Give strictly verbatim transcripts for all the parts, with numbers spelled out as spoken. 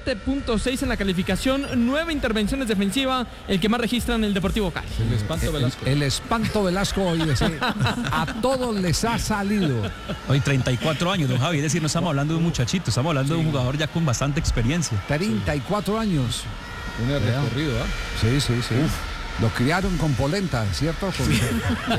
siete punto seis en la calificación, nueve intervenciones defensivas, el que más registra en el Deportivo Cali. El espanto Velasco. El, el espanto Velasco hoy, ese, a todos les ha salido. Hoy treinta y cuatro años, don Javi, es decir, no estamos hablando de un muchachito, estamos hablando sí. de un jugador ya con bastante experiencia. treinta y cuatro años. Un recorrido, ¿ah? ¿eh? Sí, sí, sí. Uf. Lo criaron con polenta, ¿cierto? Con, sí.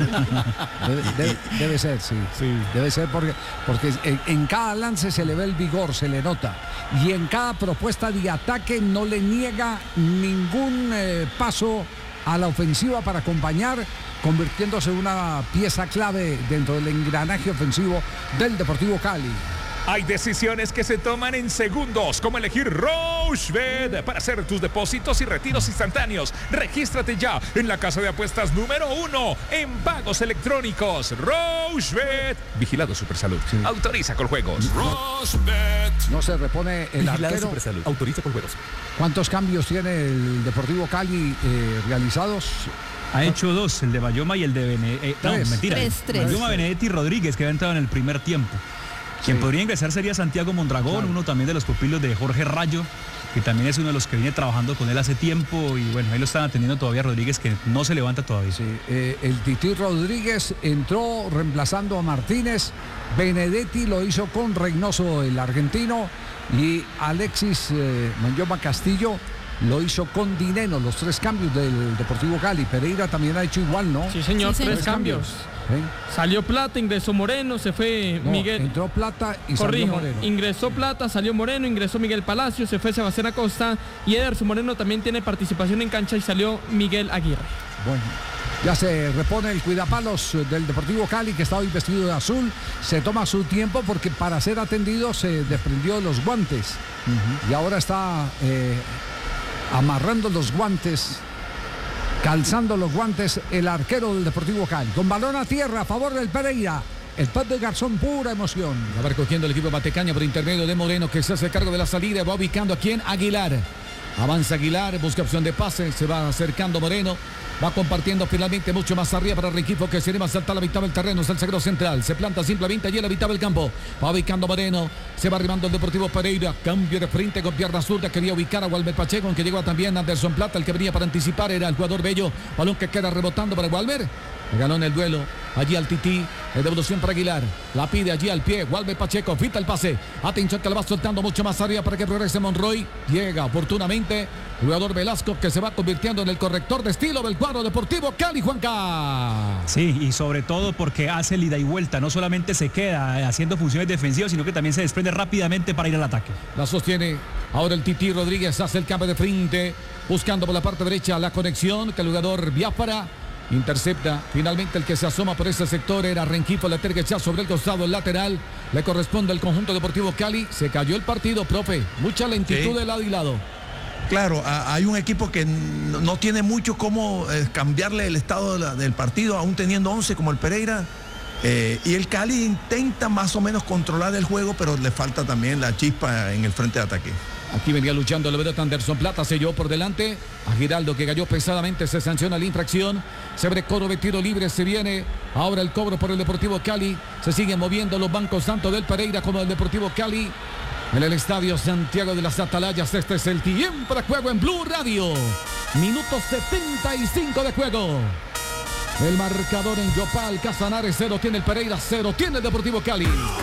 debe, debe, debe ser, sí. sí. Debe ser porque, porque en, en cada lance se le ve el vigor, se le nota. Y en cada propuesta de ataque no le niega ningún eh, paso a la ofensiva para acompañar, convirtiéndose en una pieza clave dentro del engranaje ofensivo del Deportivo Cali. Hay decisiones que se toman en segundos, como elegir Rochebet para hacer tus depósitos y retiros instantáneos. Regístrate ya en la casa de apuestas número uno en pagos electrónicos. Rochebet. Vigilado Supersalud. Sí. Autoriza con juegos. Rochebet. No se repone el Vigilado arquero. Supersalud. Autoriza con juegos. ¿Cuántos cambios tiene el Deportivo Cali eh, realizados? Ha hecho dos, el de Bayoma y el de Benedetti. Eh, no, mentira. Tres, tres. Bayoma, Benedetti y Rodríguez, que había entrado en el primer tiempo. Quien sí. podría ingresar sería Santiago Mondragón, claro. uno también de los pupilos de Jorge Rayo, que también es uno de los que viene trabajando con él hace tiempo, y bueno, ahí lo están atendiendo todavía Rodríguez, que no se levanta todavía. Sí, eh, el Tití Rodríguez entró reemplazando a Martínez, Benedetti lo hizo con Reynoso, el argentino, y Alexis eh, Manyoma Castillo lo hizo con Dineno, los tres cambios del Deportivo Cali. Pereira también ha hecho igual, ¿no? Sí, señor, sí, tres cambios. cambios. ¿Eh? Salió Plata, ingresó Moreno, se fue no, Miguel. Entró Plata y Corrijo, salió Moreno. Ingresó Plata, salió Moreno, ingresó Miguel Palacio, se fue Sebastián Acosta y Ederson Moreno también tiene participación en cancha y salió Miguel Aguirre. Bueno, ya se repone el cuidapalos del Deportivo Cali, que está hoy vestido de azul. Se toma su tiempo porque para ser atendido se desprendió los guantes. Uh-huh. Y ahora está eh, amarrando los guantes, calzando los guantes el arquero del Deportivo Cali. Con balón a tierra a favor del Pereira. El Pep de Garzón, pura emoción. Va recogiendo el equipo Matecaña por intermedio de Moreno, que se hace cargo de la salida. Va ubicando a quién, Aguilar. Avanza Aguilar, busca opción de pase, se va acercando Moreno, va compartiendo finalmente mucho más arriba para el equipo que se anima a saltar a la mitad del terreno, es el zaguero central, se planta simplemente allí a la mitad del campo, va ubicando Moreno, se va arribando el Deportivo Pereira, cambio de frente con pierna zurda, quería ubicar a Walmer Pacheco, aunque llegó también Anderson Plata, el que venía para anticipar era el jugador Bello, balón que queda rebotando para Walmer, ganó en el duelo, allí al Tití, el devolución para Aguilar, la pide allí al pie, Walmer Pacheco, fita el pase, atención que la va soltando mucho más arriba para que progrese Monroy, llega oportunamente el jugador Velasco, que se va convirtiendo en el corrector de estilo del cuadro Deportivo Cali, Juanca. Sí, y sobre todo porque hace el ida y vuelta, no solamente se queda haciendo funciones defensivas, sino que también se desprende rápidamente para ir al ataque. La sostiene ahora el Tití Rodríguez, hace el cambio de frente, buscando por la parte derecha la conexión, que el jugador Biafara intercepta. Finalmente el que se asoma por ese sector era Rengifo, la terga ya sobre el costado, el lateral, le corresponde al conjunto Deportivo Cali. Se cayó el partido, profe, mucha lentitud sí. de lado y lado. Claro, hay un equipo que no tiene mucho cómo cambiarle el estado del partido, aún teniendo once como el Pereira. Eh, y el Cali intenta más o menos controlar el juego, pero le falta también la chispa en el frente de ataque. Aquí venía luchando el vedette Anderson Plata, se llevó por delante a Giraldo, que cayó pesadamente, se sanciona la infracción, se abre cobro de tiro libre, se viene ahora el cobro por el Deportivo Cali, se siguen moviendo los bancos tanto del Pereira como del Deportivo Cali. En el estadio Santiago de las Atalayas, este es el tiempo de juego en Blue Radio. Minuto setenta y cinco de juego. El marcador en Yopal, Casanares, cero tiene el Pereira, cero tiene el Deportivo Cali.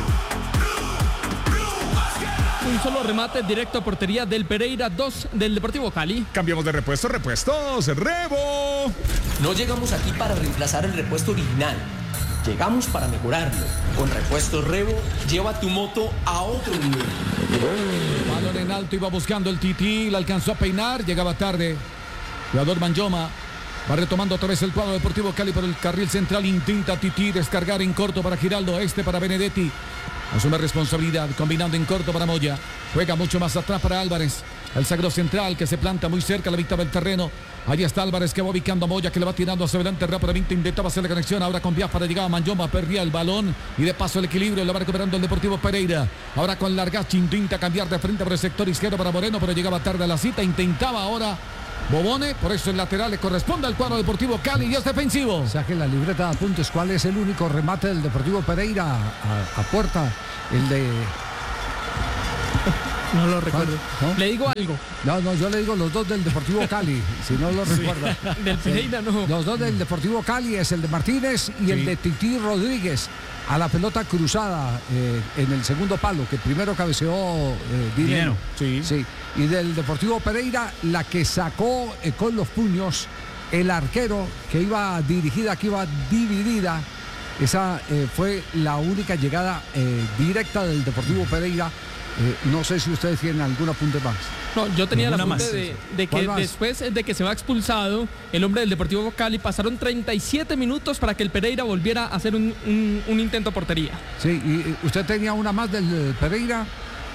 Un solo remate directo a portería del Pereira, dos del Deportivo Cali. Cambiamos de repuesto, repuestos, Rebo. No llegamos aquí para reemplazar el repuesto original. Llegamos para mejorarlo. Con Repuestos Rebo, lleva tu moto a otro nivel. Balón en alto, iba buscando el Tití, la alcanzó a peinar, llegaba tarde. Jugador Manyoma va retomando otra vez el cuadro Deportivo Cali por el carril central. Intenta Tití descargar en corto para Giraldo, este para Benedetti. Asume responsabilidad, combinando en corto para Moya. Juega mucho más atrás para Álvarez. El sagro central que se planta muy cerca a la mitad del terreno. Allí está Álvarez que va ubicando a Moya, que le va tirando hacia adelante rápidamente. Intentaba hacer la conexión ahora con Biafara. Llegaba Manyoma, perdía el balón y de paso el equilibrio. Lo va recuperando el Deportivo Pereira. Ahora con Largachi intenta cambiar de frente por el sector izquierdo para Moreno, pero llegaba tarde a la cita. Intentaba ahora Bobone, por eso el lateral le corresponde al cuadro Deportivo Cali y es defensivo. O sea que en la libreta de apuntes, ¿cuál es el único remate del Deportivo Pereira a, a puerta? El de... No lo recuerdo. ¿No? Le digo algo. No, no, yo le digo los dos del Deportivo Cali, si no lo recuerda. Del Pereira no. Los dos del Deportivo Cali es el de Martínez y sí. el de Tití Rodríguez a la pelota cruzada eh, en el segundo palo, que primero cabeceó eh, Dinero. Sí. sí. Y del Deportivo Pereira, la que sacó eh, con los puños el arquero, que iba dirigida, que iba dividida. Esa eh, fue la única llegada eh, directa del Deportivo Pereira. Eh, no sé si ustedes tienen algún apunte más. No, yo tenía el Ninguna apunte más. de, de que después de que se va expulsado el hombre del Deportivo Cali, pasaron treinta y siete minutos para que el Pereira volviera a hacer un, un, un intento portería. Sí, ¿y usted tenía una más del Pereira?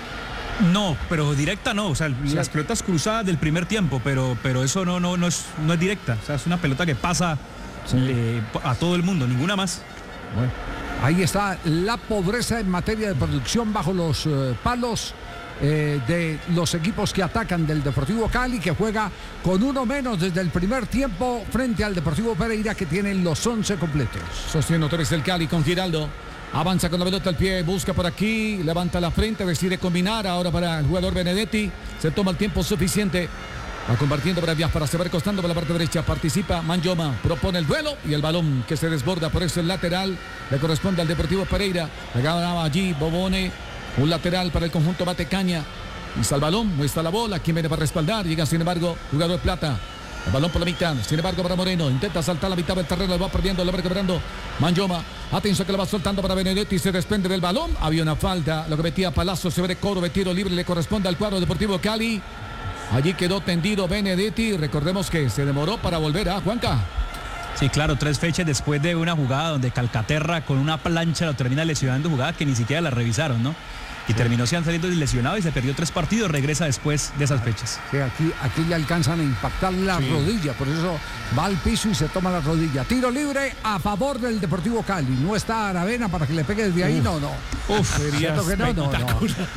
No, pero directa no, o sea, Sí. las pelotas cruzadas del primer tiempo, pero, pero eso no, no, no, es, no es directa, o sea, es una pelota que pasa Sí. eh, a todo el mundo, ninguna más. Bueno, ahí está la pobreza en materia de producción bajo los eh, palos eh, de los equipos que atacan del Deportivo Cali, que juega con uno menos desde el primer tiempo frente al Deportivo Pereira, que tiene los once completos. Sostiene otra vez el Cali con Giraldo. Avanza con la pelota al pie, busca por aquí, levanta la frente, decide combinar ahora para el jugador Benedetti. Se toma el tiempo suficiente. Va compartiendo para Biafara, se va recostando por la parte derecha, participa Manjoma, propone el duelo y el balón que se desborda por eso el lateral le corresponde al Deportivo Pereira. Ganaba allí Bobone, un lateral para el conjunto Matecaña. Y el balón, muestra la bola, quien viene para respaldar, llega sin embargo jugador Plata. El balón por la mitad, sin embargo para Moreno, intenta saltar la mitad del terreno, lo va perdiendo, lo va recuperando Manjoma. Atención que lo va soltando para Benedetti, se desprende del balón, había una falta, lo que metía Palazzo, se ve de coro, de tiro libre, le corresponde al cuadro Deportivo Cali. Allí quedó tendido Benedetti, recordemos que se demoró para volver a Juanca. Sí, claro, tres fechas después de una jugada donde Calcaterra con una plancha lo termina lesionando, jugada que ni siquiera la revisaron, ¿no? Y sí. terminó saliendo lesionado y se perdió tres partidos, regresa después de esas fechas. Sí, aquí, aquí le alcanzan a impactar la sí. rodilla, por eso va al piso y se toma la rodilla. Tiro libre a favor del Deportivo Cali. No está Aravena para que le pegue desde ahí, Uf. no, no. Uf, sería que no, no, no.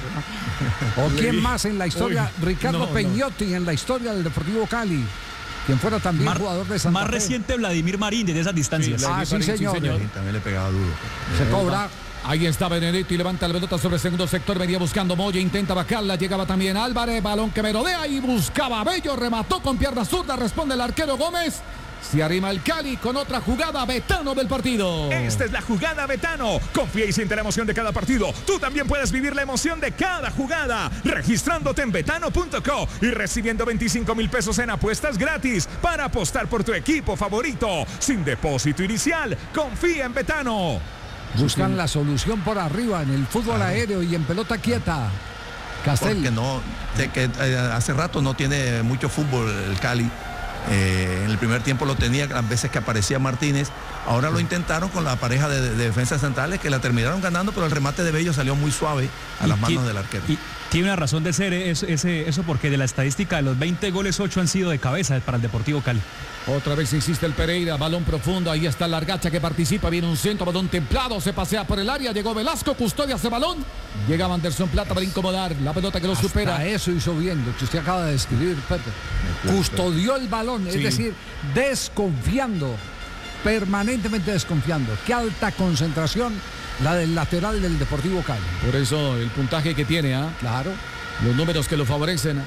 ¿O quién más en la historia? Uy, Ricardo no, Peñotti no. en la historia del Deportivo Cali. Quien fuera también Mar, jugador de Santa Más Fe. reciente Vladimir Marín desde esas distancias. Sí, ah, sí, Marín, señor. sí, señor. Sí, también le pegaba duro. Se cobra. Ahí está Benedetti, levanta la pelota sobre el segundo sector, venía buscando Moya, intenta bajarla, llegaba también Álvarez, balón que merodea y buscaba Bello, remató con pierna zurda, responde el arquero Gómez. Se arrima el Cali con otra jugada Betano del partido. Esta es la jugada Betano. Confía y siente la emoción de cada partido. Tú también puedes vivir la emoción de cada jugada registrándote en betano punto co y recibiendo veinticinco mil pesos en apuestas gratis para apostar por tu equipo favorito. Sin depósito inicial, confía en Betano. Buscan sí. la solución por arriba en el fútbol claro. aéreo y en pelota quieta. Castel. Porque no, de que eh, hace rato no tiene mucho fútbol el Cali. Eh, en el primer tiempo lo tenía las veces que aparecía Martínez. Ahora lo intentaron con la pareja de, de defensas centrales que la terminaron ganando, pero el remate de Bello salió muy suave a las manos del arquero. Y tiene una razón de ser eso, ese, eso porque de la estadística de los veinte goles, ocho han sido de cabeza para el Deportivo Cali. Otra vez insiste el Pereira, balón profundo, ahí está Largacha que participa, viene un centro, balón templado, se pasea por el área, llegó Velasco, custodia ese balón, llegaba Anderson Plata para incomodar, la pelota que lo Hasta supera. Eso hizo bien, lo que usted acaba de describir, Pepe. Custodió el balón, sí. es decir, desconfiando, permanentemente desconfiando. Qué alta concentración la del lateral del Deportivo Cali. Por eso el puntaje que tiene, ¿ah? ¿eh? Claro. Los números que lo favorecen.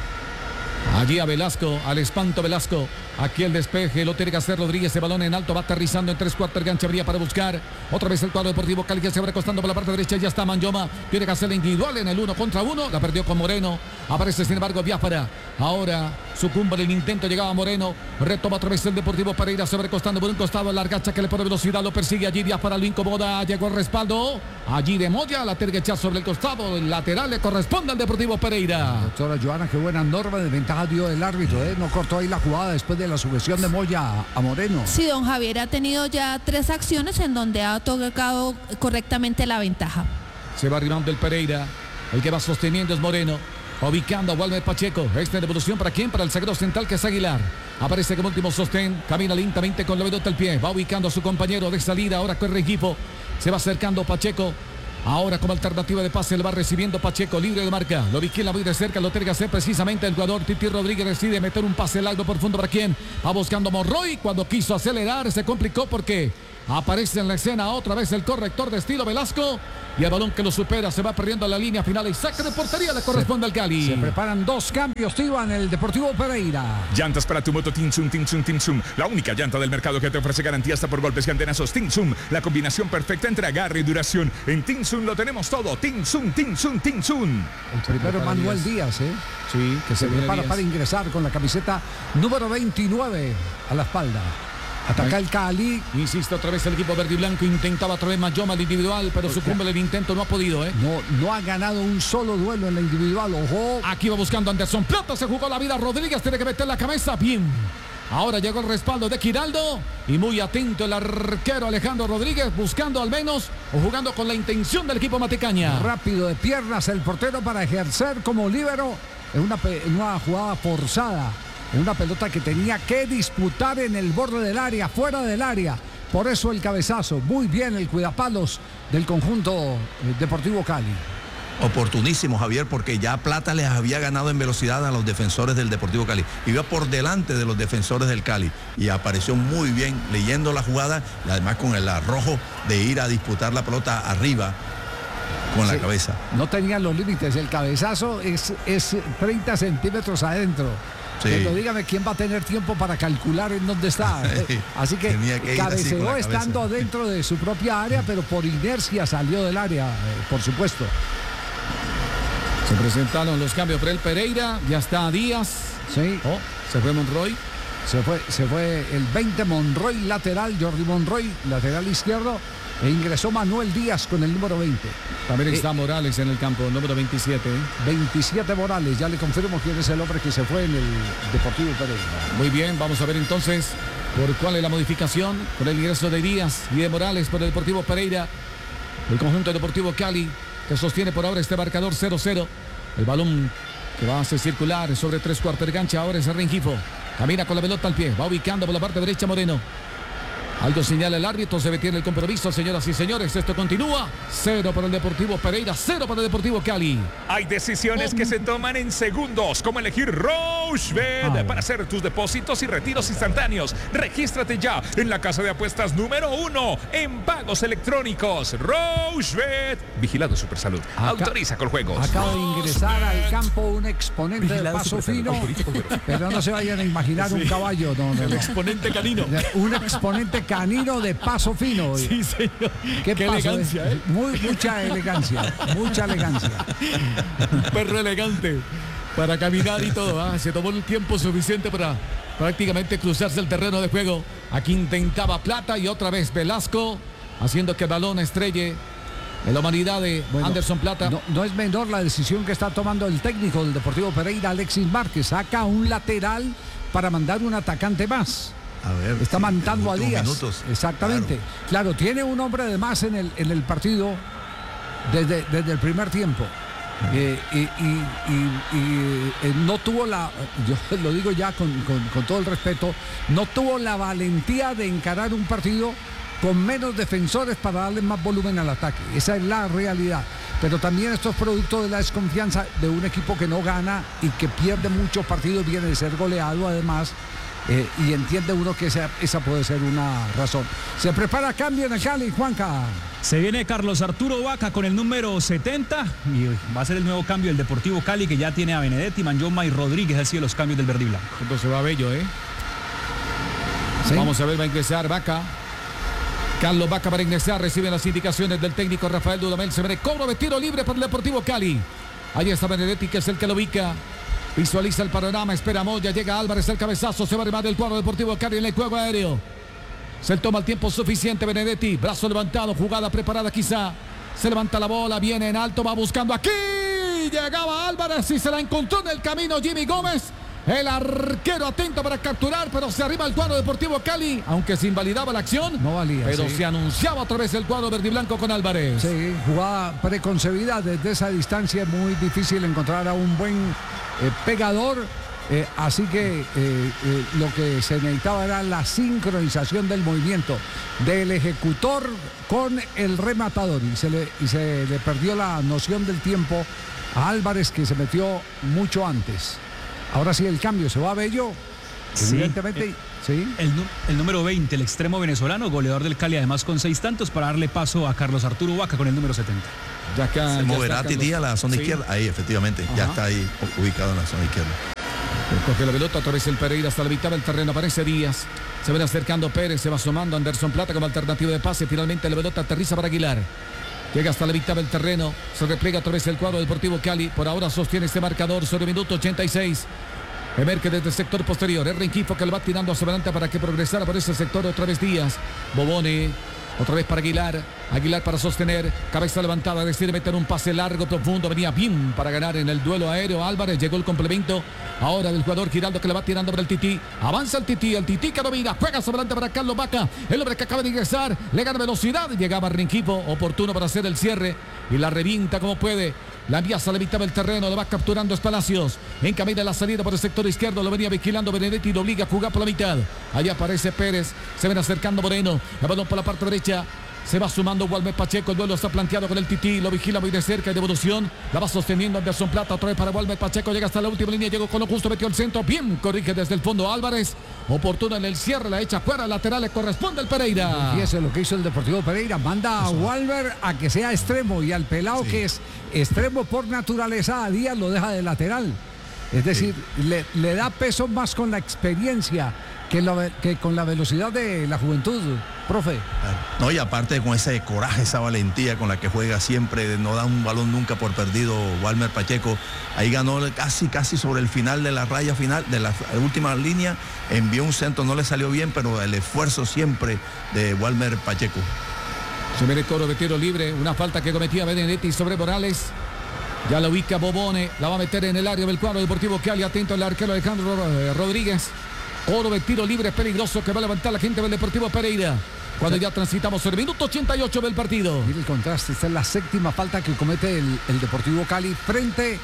Allí a Velasco, al espanto Velasco. Aquí el despeje, lo tiene que hacer Rodríguez. El balón en alto va aterrizando en tres cuartos. Gancha habría para buscar. Otra vez el cuadro Deportivo Cali que se va recostando por la parte derecha. Ya está Manjoma. Tiene que hacer la individual en el uno contra uno. La perdió con Moreno. Aparece sin embargo Biafara. Ahora sucumbe el intento. Llegaba Moreno. Retoma otra vez el Deportivo Pereira. Se va recostando por un costado. Largacha que le pone velocidad. Lo persigue allí. Biafara lo incomoda. Llegó el respaldo. Allí de Moya. La tiene que echar sobre el costado. El lateral le corresponde al Deportivo Pereira. Doctora Joana, qué buena norma de ventaja dio el árbitro. ¿eh? No cortó ahí la jugada después de la sujeción de Moya a, a Moreno. Sí, don Javier ha tenido ya tres acciones en donde ha otorgado correctamente la ventaja. Se va arribando el Pereira. El que va sosteniendo es Moreno. Ubicando a Walmer Pacheco. Esta devolución para quién? Para el zaguero central que es Aguilar. Aparece como último sostén. Camina lentamente con la pelota al pie. Va ubicando a su compañero de salida. Ahora corre equipo. Se va acercando Pacheco. Ahora como alternativa de pase le va recibiendo Pacheco, libre de marca. Lo vigila muy de cerca, lo tiene que hacer precisamente el jugador Titi Rodríguez. Decide meter un pase largo profundo para quién. Va buscando Monroy. Cuando quiso acelerar se complicó porque aparece en la escena otra vez el corrector de estilo Velasco. y el balón que lo supera se va perdiendo a la línea final y saque de portería le corresponde al Cali. Se preparan dos cambios, Tío, en el Deportivo Pereira. Llantas para tu moto Tinsum, Tinsum, Tinsum. La única llanta del mercado que te ofrece garantía hasta por golpes y antenazos. Tinsum, la combinación perfecta entre agarre y duración. En Tinsum lo tenemos todo. Tinsum, Tinsum, Tinsum. El primero Manuel Díaz, ¿eh? Sí, que se prepara para ingresar con la camiseta número veintinueve a la espalda. Ataca el Cali. Insisto, otra vez el equipo verde y blanco intentaba otra vez Mayoma al individual, pero sucumbe el intento, no ha podido, ¿eh? No, no ha ganado un solo duelo en la individual, ojo. Aquí va buscando Anderson Plata, se jugó la vida, Rodríguez tiene que meter la cabeza, bien. Ahora llegó el respaldo de Giraldo y muy atento el arquero Alejandro Rodríguez, buscando al menos o jugando con la intención del equipo Matecaña. Rápido de piernas el portero para ejercer como líbero en una, en una jugada forzada. En una pelota que tenía que disputar en el borde del área, fuera del área. Por eso el cabezazo. Muy bien el cuidapalos del conjunto Deportivo Cali. Oportunísimo, Javier, porque ya Plata les había ganado en velocidad a los defensores del Deportivo Cali. Iba por delante de los defensores del Cali y apareció muy bien leyendo la jugada, y además con el arrojo de ir a disputar la pelota arriba con sí, la cabeza. No tenía los límites. El cabezazo es, es treinta centímetros adentro. Sí. Pero dígame quién va a tener tiempo para calcular en dónde está. Así que, que cabeceó así estando dentro de su propia área, pero por inercia salió del área, eh, por supuesto. Se presentaron los cambios para el Pereira, ya está Díaz. Sí. Oh, se fue Monroy. Se fue, se fue el veinte Monroy lateral, Jordi Monroy, lateral izquierdo. E ingresó Manuel Díaz con el número veinte. También está eh, Morales en el campo, número veintisiete. ¿eh? veintisiete Morales, ya le confirmo quién es el hombre que se fue en el Deportivo Pereira. Muy bien, vamos a ver entonces por cuál es la modificación con el ingreso de Díaz y de Morales por el Deportivo Pereira. El conjunto Deportivo Cali que sostiene por ahora este marcador cero cero. El balón que va a hacer circular sobre tres cuartos de cancha, ahora es Rengifo. Camina con la pelota al pie, va ubicando por la parte derecha Moreno. Algo señala el árbitro, se detiene el compromiso, señoras y señores, esto continúa. Cero para el Deportivo Pereira, cero para el Deportivo Cali. Hay decisiones que se toman en segundos, como elegir Rochebet ah, para hacer tus depósitos y retiros instantáneos. Regístrate ya en la casa de apuestas número uno en pagos electrónicos. Rochebet, vigilado Supersalud, Acá, autoriza con juegos. Acaba de ingresar al campo un exponente vigilado de paso fino, pero no se vayan a imaginar sí. un caballo. No, no, el no. exponente canino. Un exponente canino de paso fino. Sí, señor. Qué, Qué paso, elegancia, ¿eh? Muy, mucha elegancia, mucha elegancia. Un perro elegante para caminar y todo. ¿eh? Se tomó el tiempo suficiente para prácticamente cruzarse el terreno de juego. Aquí intentaba Plata y otra vez Velasco, haciendo que el balón estrelle en la humanidad de bueno, Anderson Plata. No, no es menor la decisión que está tomando el técnico del Deportivo Pereira, Alexis Márquez. Saca un lateral para mandar un atacante más. A ver, está mandando a Díaz. Minutos. Exactamente. Claro. claro, tiene un hombre de más en el, en el partido desde, desde el primer tiempo. Eh, y, y, y, y eh, no tuvo la, yo lo digo ya con, con, con todo el respeto, no tuvo la valentía de encarar un partido con menos defensores para darle más volumen al ataque. Esa es la realidad. Pero también esto es producto de la desconfianza de un equipo que no gana y que pierde muchos partidos, viene de ser goleado además. Eh, y entiende uno que esa, esa puede ser una razón. Se prepara cambio en el Cali, Juanca. Se viene Carlos Arturo Vaca con el número setenta y va a ser el nuevo cambio del Deportivo Cali, que ya tiene a Benedetti, Manyoma y Rodríguez. Han sido los cambios del verde y blanco. Entonces va Bello, ¿eh? ¿Sí? Vamos a ver, va a ingresar Vaca. Carlos Vaca para ingresar, recibe las indicaciones del técnico Rafael Dudamel. Se viene cobro de tiro libre para el Deportivo Cali. Ahí está Benedetti, que es el que lo ubica. Visualiza el panorama, espera Moya, llega Álvarez, el cabezazo, se va a arrimar el cuadro Deportivo Cali en el juego aéreo. Se toma el tiempo suficiente Benedetti, brazo levantado, jugada preparada quizá. Se levanta la bola, viene en alto, va buscando aquí. Llegaba Álvarez y se la encontró en el camino Jimmy Gómez. El arquero atento para capturar, pero se arriba el cuadro Deportivo Cali, aunque se invalidaba la acción. No valía. Pero sí. se anunciaba otra vez el cuadro verde y blanco con Álvarez. Sí, jugada preconcebida desde esa distancia, es muy difícil encontrar a un buen eh, pegador. Eh, así que eh, eh, lo que se necesitaba era la sincronización del movimiento del ejecutor con el rematador. Y se le, y se le perdió la noción del tiempo a Álvarez, que se metió mucho antes. Ahora sí el cambio, se va Bello Sí, Evidentemente, eh, sí. El, el número veinte, el extremo venezolano, goleador del Cali, además con seis tantos, para darle paso a Carlos Arturo Vaca con el número setenta. Ya acá, Se ya moverá está Tití Carlos. a la zona Sí. izquierda. Ahí, efectivamente, Ajá. ya está ahí ubicado en la zona izquierda. Coge la pelota, otra vez el Pereira hasta la mitad del terreno, aparece Díaz. Se ven acercando Pérez, se va sumando Anderson Plata como alternativa de pase. Finalmente la pelota aterriza para Aguilar. Llega hasta la mitad del terreno, se repliega otra vez el cuadro Deportivo Cali. Por ahora sostiene este marcador sobre el minuto ochenta y seis. Emerge desde el sector posterior. Es Rengifo que lo va tirando hacia adelante para que progresara por ese sector otra vez Díaz. Bobone. Otra vez para Aguilar. Aguilar para sostener. Cabeza levantada. Decide meter un pase largo, profundo. Venía bien para ganar en el duelo aéreo. Álvarez llegó el complemento. Ahora del jugador Giraldo que le va tirando para el Tití. Avanza el Tití. El Tití que domina. Juega hacia adelante para Carlos Vaca. El hombre que acaba de ingresar. Le gana velocidad. Llegaba Rengifo. Oportuno para hacer el cierre. Y la revienta como puede. La envía a la mitad del terreno, lo va capturando Espalacios. Encamina la salida por el sector izquierdo, lo venía vigilando Benedetti y lo obliga a jugar por la mitad. Allá aparece Pérez, se ven acercando Moreno. El balón por la parte derecha. Se va sumando Walmer Pacheco, el duelo está planteado con el Tití, lo vigila muy de cerca y de evolución, la va sosteniendo Anderson Plata, otra vez para Walmer Pacheco, llega hasta la última línea, llegó con lo justo, metió el centro, bien, corrige desde el fondo Álvarez, oportuno en el cierre, la echa fuera, lateral, le corresponde al Pereira. Fíjese lo que hizo el Deportivo Pereira, manda a Walmer a que sea extremo y al pelado Sí. que es extremo por naturaleza, a Díaz lo deja de lateral. Es decir, le, le da peso más con la experiencia que, la, que con la velocidad de la juventud, profe. Claro. No, y aparte con ese coraje, esa valentía con la que juega siempre, no da un balón nunca por perdido Walmer Pacheco. Ahí ganó casi, casi sobre el final de la raya final, de la última línea, envió un centro, no le salió bien, pero el esfuerzo siempre de Walmer Pacheco. Se ve el coro de tiro libre, una falta que cometía Benedetti sobre Morales. Ya la ubica Bobone, la va a meter en el área del cuadro Deportivo Cali, atento el arquero Alejandro Rodríguez. Oro de tiro libre peligroso que va a levantar la gente del Deportivo Pereira. Cuando ya transitamos el minuto ochenta y ocho del partido. Mire el contraste, esta es la séptima falta que comete el, el Deportivo Cali frente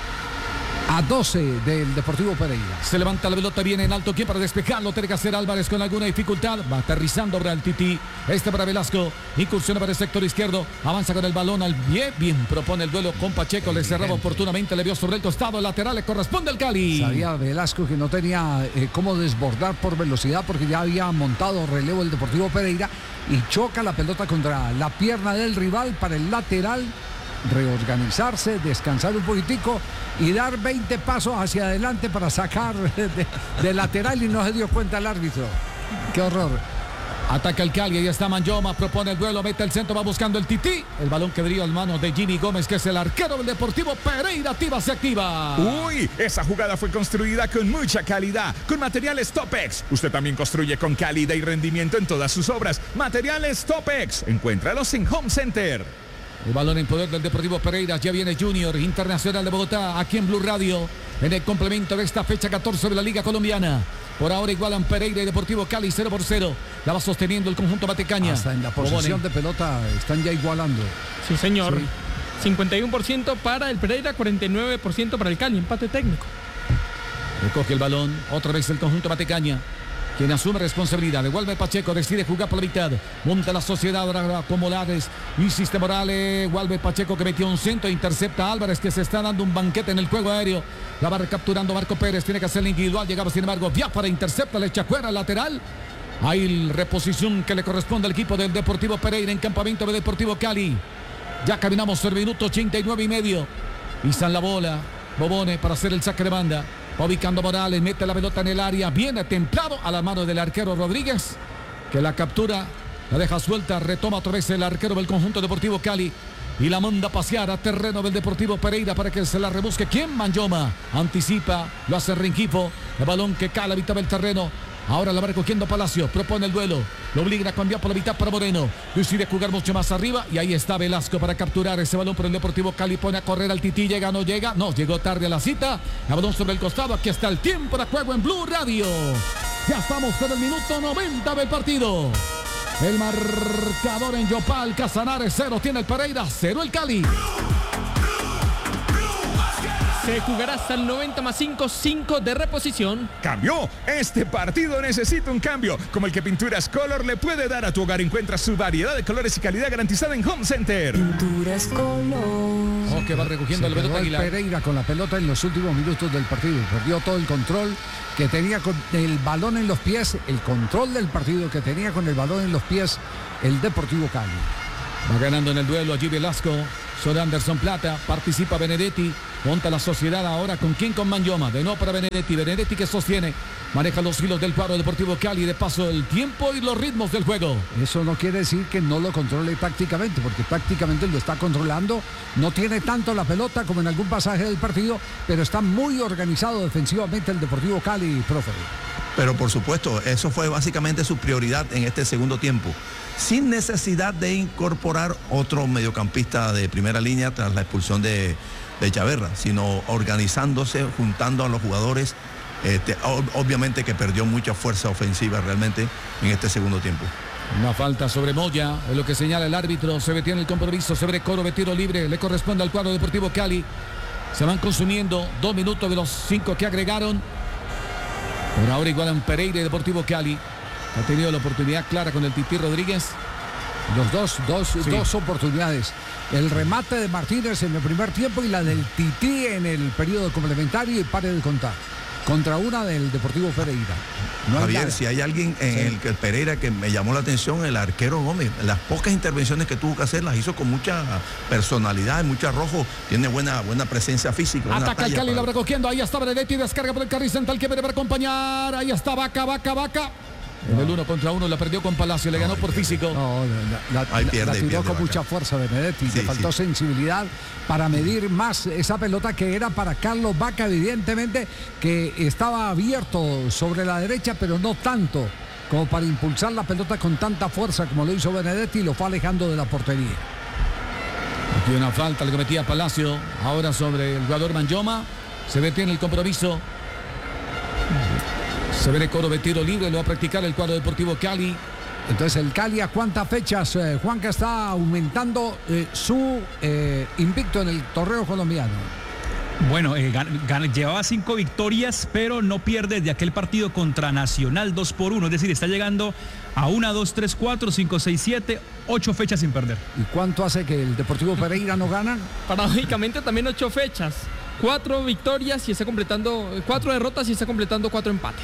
a doce del Deportivo Pereira. Se levanta la pelota, viene en alto. ¿Quién para despejarlo? Tiene que hacer Álvarez con alguna dificultad. Va aterrizando para el Tití. Este para Velasco. Incursiona para el sector izquierdo. Avanza con el balón al pie. Bien, propone el duelo con Pacheco. Le cerraba oportunamente. Le vio sobre el costado. Lateral le corresponde al Cali. Sabía Velasco que no tenía eh, cómo desbordar por velocidad porque ya había montado relevo el Deportivo Pereira y choca la pelota contra la pierna del rival para el lateral. Reorganizarse, descansar un poquitico y dar veinte pasos hacia adelante para sacar de, de lateral y no se dio cuenta el árbitro. Qué horror. Ataca el Cali, ahí está Manjoma, propone el duelo, mete el centro, va buscando el Tití. El balón que deriva en manos de Jimmy Gómez, que es el arquero del Deportivo Pereira. Activa, se activa. Uy, esa jugada fue construida con mucha calidad, con materiales Topex. Usted también construye con calidad y rendimiento en todas sus obras. Materiales Topex, encuéntralos en Home Center. El balón en poder del Deportivo Pereira. Ya viene Junior Internacional de Bogotá, aquí en Blue Radio, en el complemento de esta fecha catorce de la Liga Colombiana. Por ahora igualan Pereira y Deportivo Cali cero por cero. La va sosteniendo el conjunto Matecaña. Hasta en la posesión de pelota están ya igualando. Sí, señor. Sí. cincuenta y uno por ciento para el Pereira, cuarenta y nueve por ciento para el Cali. Empate técnico. Recoge el balón, otra vez el conjunto Matecaña, quien asume responsabilidad. De Walmer Pacheco decide jugar por la mitad. Monta la sociedad ahora con Morales. Insiste Morales. Walmer Pacheco que metió un centro. Intercepta a Álvarez, que se está dando un banquete en el juego aéreo. La va recapturando Marco Pérez. Tiene que hacer el individual. Llegaba sin embargo Biafara. Intercepta. Le echa fuera al lateral. Hay reposición que le corresponde al equipo del Deportivo Pereira en campamento de Deportivo Cali. Ya caminamos el minuto ochenta y nueve y medio. Pisan la bola. Bobone para hacer el saque de banda. Va ubicando Morales, mete la pelota en el área, viene templado a la mano del arquero Rodríguez, que la captura, la deja suelta, retoma otra vez el arquero del conjunto Deportivo Cali y la manda a pasear a terreno del Deportivo Pereira para que se la rebusque. ¿Quién? Manjoma, anticipa, lo hace Rengifo, el balón que cae a la mitad del terreno. Ahora la va recogiendo Palacio, propone el duelo, lo obliga a cambiar por la mitad para Moreno, decide jugar mucho más arriba y ahí está Velasco para capturar ese balón por el Deportivo Cali, pone a correr al Tití, llega, no llega, no, llegó tarde a la cita, el balón sobre el costado, aquí está el tiempo de juego en Blue Radio, ya estamos con el minuto noventa del partido, el marcador en Yopal, Casanares cero, tiene el Pereira, cero el Cali. Se jugará hasta el noventa más cinco, cinco de reposición. ¿Cambió? Este partido necesita un cambio, como el que Pinturas Color le puede dar a tu hogar. Encuentra su variedad de colores y calidad garantizada en Home Center. Pinturas Color. Oh, que va recogiendo Se el pelota quedó el Aguilar. Pereira con la pelota en los últimos minutos del partido. Perdió todo el control que tenía con el balón en los pies, el control del partido que tenía con el balón en los pies el Deportivo Cali. Va ganando en el duelo allí Velasco sobre Anderson Plata. Participa Benedetti. Monta la sociedad ahora con quién, con Manyoma. De nuevo para Benedetti. Benedetti que sostiene. Maneja los hilos del cuadro Deportivo Cali. De paso el tiempo y los ritmos del juego. Eso no quiere decir que no lo controle tácticamente, porque tácticamente lo está controlando. No tiene tanto la pelota como en algún pasaje del partido, pero está muy organizado defensivamente el Deportivo Cali, profe. Pero por supuesto, eso fue básicamente su prioridad en este segundo tiempo, sin necesidad de incorporar otro mediocampista de primera línea tras la expulsión de, de Chaverra, sino organizándose, juntando a los jugadores. Este, obviamente que perdió mucha fuerza ofensiva realmente en este segundo tiempo. Una falta sobre Moya, es lo que señala el árbitro. Se detiene el compromiso, se ve Coro de tiro libre, le corresponde al cuadro Deportivo Cali. Se van consumiendo dos minutos de los cinco que agregaron. Por ahora igualan Pereira y Deportivo Cali. Ha tenido la oportunidad clara con el Tití Rodríguez. Los dos, dos, Sí. dos oportunidades. El remate de Martínez en el primer tiempo y la del Tití en el periodo complementario y pare de contar. Contra una del Deportivo Pereira. No hay Javier, nada. si hay alguien en Sí. el que el Pereira que me llamó la atención, el arquero Gómez. Las pocas intervenciones que tuvo que hacer las hizo con mucha personalidad, mucho arrojo. Tiene buena, buena presencia física. buena Ataca el talla Cali, para- la va recogiendo. Ahí está Benedetti, descarga por el carril central que viene para acompañar. Ahí está Vaca, Vaca, Vaca. En el uno contra uno la perdió con Palacio, le ganó por físico. No, la, la- Ahí la- pierde, la tiró pierde con Vaca. mucha fuerza Benedetti. Sí, Le faltó sí. sensibilidad para medir más esa pelota que era para Carlos Vaca, evidentemente, que estaba abierto sobre la derecha, pero no tanto como para impulsar la pelota con tanta fuerza como lo hizo Benedetti y lo fue alejando de la portería. Aquí una falta le cometía Palacio. Ahora sobre el jugador Manyoma. Se detiene el compromiso. Se ve Coro de tiro libre, lo va a practicar el cuadro Deportivo Cali. Entonces el Cali, ¿a cuántas fechas, eh, Juanca, está aumentando eh, su eh, invicto en el torneo colombiano? Bueno, eh, gan- gan- llevaba cinco victorias, pero no pierde de aquel partido contra Nacional dos por uno. Es decir, está llegando a una, dos, tres, cuatro, cinco, seis, siete, ocho fechas sin perder. ¿Y cuánto hace que el Deportivo Pereira no gana? Paradójicamente también ocho fechas. Cuatro victorias y está completando, cuatro derrotas y está completando cuatro empates.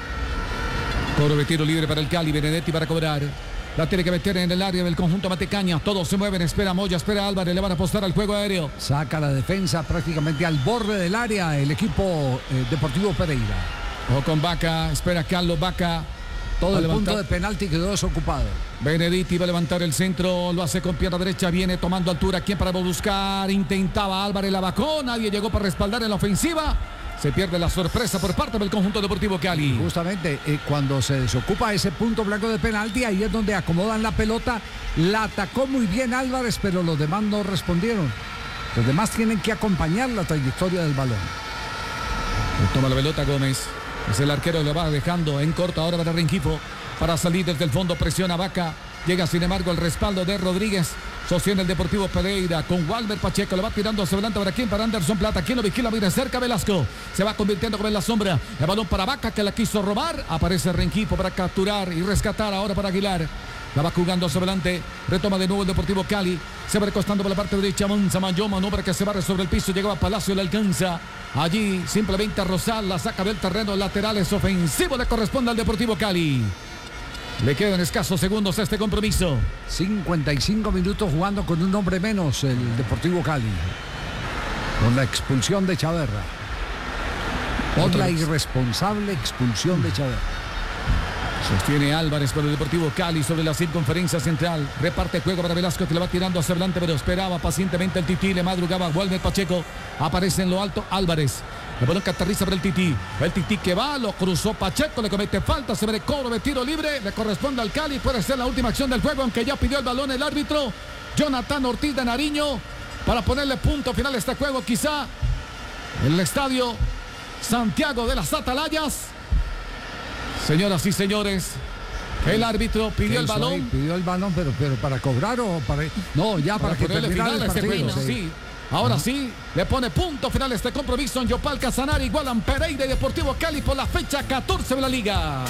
Coro de tiro libre para el Cali. Benedetti para cobrar. La tiene que meter en el área del conjunto Matecaña. Todos se mueven. Espera Moya, espera Álvarez. Le van a apostar al juego aéreo. Saca la defensa prácticamente al borde del área el equipo eh, Deportivo Pereira. O con Vaca. Espera Carlos Vaca. Todo Va a el levantar. punto de penalti quedó desocupado. Benedetti va a levantar el centro. Lo hace con pierna derecha. Viene tomando altura. ¿Quién para buscar? Intentaba Álvarez, la bajó. Nadie llegó para respaldar en la ofensiva. Se pierde la sorpresa por parte del conjunto Deportivo Cali. Justamente eh, cuando se desocupa ese punto blanco de penalti, ahí es donde acomodan la pelota. La atacó muy bien Álvarez, pero los demás no respondieron. Los demás tienen que acompañar la trayectoria del balón. Toma la pelota Gómez. Es el arquero, lo va dejando en corto ahora para Rengifo. Para salir desde el fondo, presiona Vaca. Llega sin embargo el respaldo de Rodríguez. Sostiene el Deportivo Pereira con Walter Pacheco. Lo va tirando hacia adelante para quién, para Anderson Plata. Quien lo vigila, viene cerca Velasco. Se va convirtiendo como en la sombra. El balón para Vaca que la quiso robar. Aparece Rengifo para capturar y rescatar ahora para Aguilar. La va jugando hacia adelante. Retoma de nuevo el Deportivo Cali. Se va recostando por la parte derecha. Monza Manyoma, un hombre que se barre sobre el piso. Llegaba a Palacio, le alcanza. Allí simplemente a Rosal. La saca del terreno lateral. Es ofensivo. Le corresponde al Deportivo Cali. Le quedan escasos segundos a este compromiso. cincuenta y cinco minutos jugando con un hombre menos el Deportivo Cali. Con la expulsión de Chaverra. Por la irresponsable expulsión de Chaverra. Sostiene Álvarez por el Deportivo Cali sobre la circunferencia central. Reparte juego para Velasco que le va tirando hacia adelante, pero esperaba pacientemente el Tití. Le madrugaba Walter Pacheco. Aparece en lo alto Álvarez. El balón que aterriza para el Tití. El Tití que va, lo cruzó Pacheco, le comete falta, se ve cobro de tiro libre. Le corresponde al Cali. Puede ser la última acción del juego, aunque ya pidió el balón el árbitro Jonathan Ortiz de Nariño para ponerle punto final a este juego. Quizá en el estadio Santiago de las Atalayas. Señoras y señores, el árbitro pidió el Eso ahí, balón. pidió el balón, pero, pero para cobrar o para. No, ya para, Para que ponerle terminara final el a este partido. juego, sí. sí. Ahora uh-huh. sí, le pone punto final a este compromiso en Yopal Casanare. Igualan Pereira y Deportivo Cali por la fecha catorce de la liga.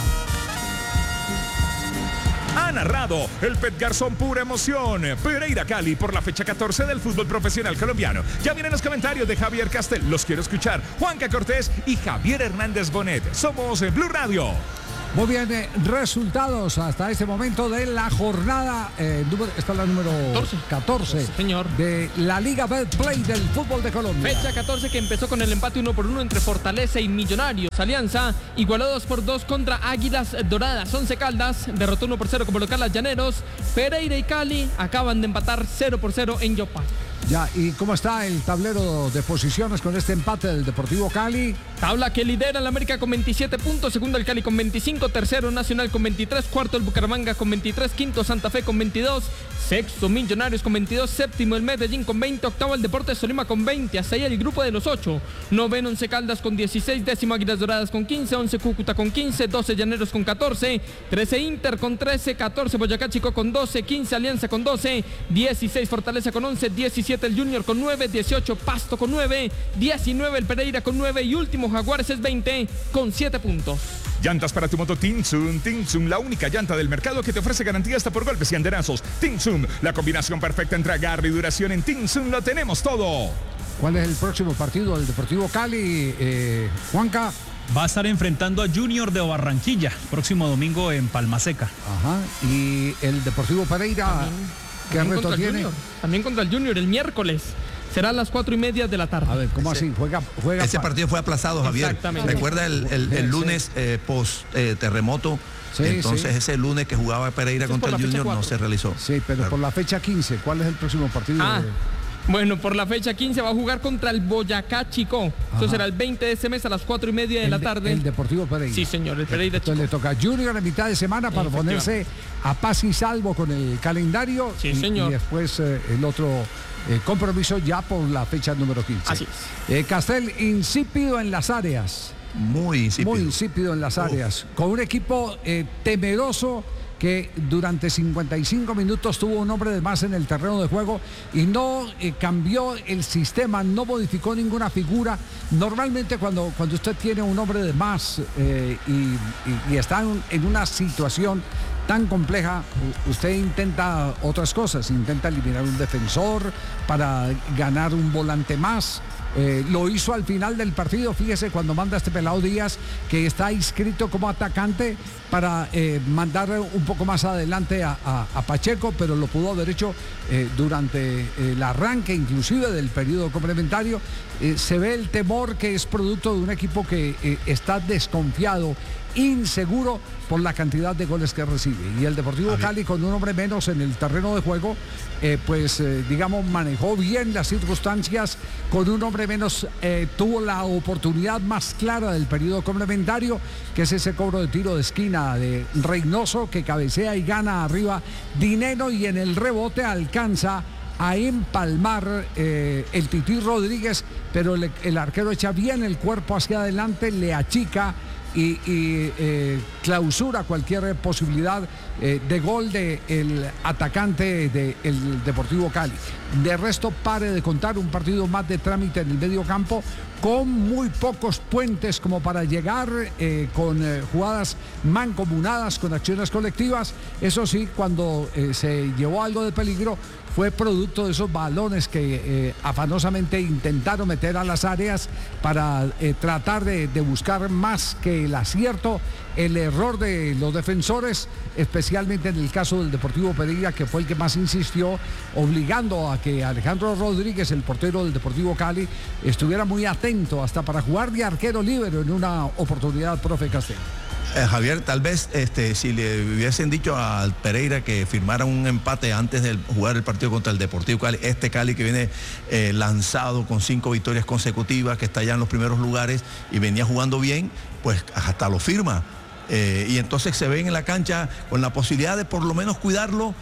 Ha narrado el Pet Garzón, pura emoción. Pereira Cali por la fecha catorce del fútbol profesional colombiano. Ya vienen los comentarios de Javier Castel. Los quiero escuchar. Juanca Cortés y Javier Hernández Bonet. Somos en Blue Radio. Muy bien, eh, resultados hasta este momento de la jornada, eh, número, esta es la número catorce, catorce señor, de la Liga Betplay del fútbol de Colombia. Fecha catorce que empezó con el empate uno por uno entre Fortaleza y Millonarios. Alianza igualó dos por dos contra Águilas Doradas. Once Caldas derrotó uno por cero como local a Llaneros. Pereira y Cali acaban de empatar cero por cero en Yopal. Ya, ¿y cómo está el tablero de posiciones con este empate del Deportivo Cali? Tabla que lidera el América con veintisiete puntos, segundo el Cali con veinticinco, tercero Nacional con veintitrés, cuarto el Bucaramanga con veintitrés, quinto Santa Fe con veintidós, sexto Millonarios con veintidós, séptimo el Medellín con veinte, octavo el Deportes Tolima con veinte, hasta ahí el grupo de los ocho, noveno Once Caldas con dieciséis, décimo Águilas Doradas con quince, once Cúcuta con quince, doce Llaneros con catorce, trece Inter con trece, catorce Boyacá Chico con doce, quince Alianza con doce, dieciséis Fortaleza con once, diecisiete el Junior con nueve, dieciocho Pasto con nueve, diecinueve el Pereira con nueve y último Jaguares es veinte con siete puntos. Llantas para tu moto Tinsun. Tinsun, la única llanta del mercado que te ofrece garantía hasta por golpes y andenazos. Tinsun, la combinación perfecta entre agarre y duración. En Tinsun lo tenemos todo. ¿Cuál es el próximo partido del Deportivo Cali, eh, Juanca? Va a estar enfrentando a Junior de Barranquilla, próximo domingo en Palmaseca. Ajá, y el Deportivo Pereira, también, ¿qué también reto tiene? Junior, también contra el Junior el miércoles. Será a las cuatro y media de la tarde. A ver, ¿cómo así? Juega, juega Ese partido fue aplazado, Javier. Exactamente. Recuerda el, el, el lunes eh, post eh, terremoto. Sí, entonces sí. Ese lunes que jugaba Pereira Eso contra el Junior no se realizó. Sí, pero claro. Por la fecha quince, ¿cuál es el próximo partido? Ah. Bueno, por la fecha quince va a jugar contra el Boyacá Chico. Eso será el veinte de este mes a las cuatro y media de el la tarde. El Deportivo Pereira. Sí, señor, el Pereira Chico. Entonces le toca a Junior a mitad de semana para ponerse a paz y salvo con el calendario. Sí, y, señor. Y después eh, el otro eh, compromiso ya por la fecha número quince. Así es. Eh, Castel, insípido en las áreas. Muy insípido. Muy insípido en las áreas. Uf. Con un equipo eh, temeroso que durante cincuenta y cinco minutos tuvo un hombre de más en el terreno de juego y no eh, cambió el sistema, no modificó ninguna figura. Normalmente cuando, cuando usted tiene un hombre de más eh, y, y, y está en, en una situación tan compleja, usted intenta otras cosas, intenta eliminar un defensor para ganar un volante más. Eh, lo hizo al final del partido, fíjese, cuando manda a este pelado Díaz, que está inscrito como atacante, para eh, mandar un poco más adelante a, a, a Pacheco, pero lo pudo haber hecho eh, durante el arranque inclusive del periodo complementario. Eh, se ve el temor que es producto de un equipo que eh, está desconfiado, inseguro por la cantidad de goles que recibe, y el Deportivo Cali con un hombre menos en el terreno de juego eh, pues eh, digamos manejó bien las circunstancias. Con un hombre menos eh, tuvo la oportunidad más clara del periodo complementario, que es ese cobro de tiro de esquina de Reynoso, que cabecea y gana arriba Dineno, y en el rebote alcanza a empalmar eh, el Tití Rodríguez, pero le, el arquero echa bien el cuerpo hacia adelante, le achica y, y eh, clausura cualquier posibilidad eh, de gol del atacante del Deportivo Cali. De resto, pare de contar, un partido más de trámite en el medio campo, con muy pocos puentes como para llegar, eh, con eh, jugadas mancomunadas, con acciones colectivas. Eso sí, cuando eh, se llevó algo de peligro, fue producto de esos balones que eh, afanosamente intentaron meter a las áreas para eh, tratar de, de buscar más que el acierto, el error de los defensores, especialmente en el caso del Deportivo Pereira, que fue el que más insistió, obligando a que Alejandro Rodríguez, el portero del Deportivo Cali, estuviera muy atento hasta para jugar de arquero libero en una oportunidad, profe Castel. Eh, Javier, tal vez este, si le hubiesen dicho al Pereira que firmara un empate antes de jugar el partido contra el Deportivo Cali, este Cali que viene eh, lanzado con cinco victorias consecutivas, que está ya en los primeros lugares y venía jugando bien, pues hasta lo firma. Eh, y entonces se ven en la cancha con la posibilidad de por lo menos cuidarlo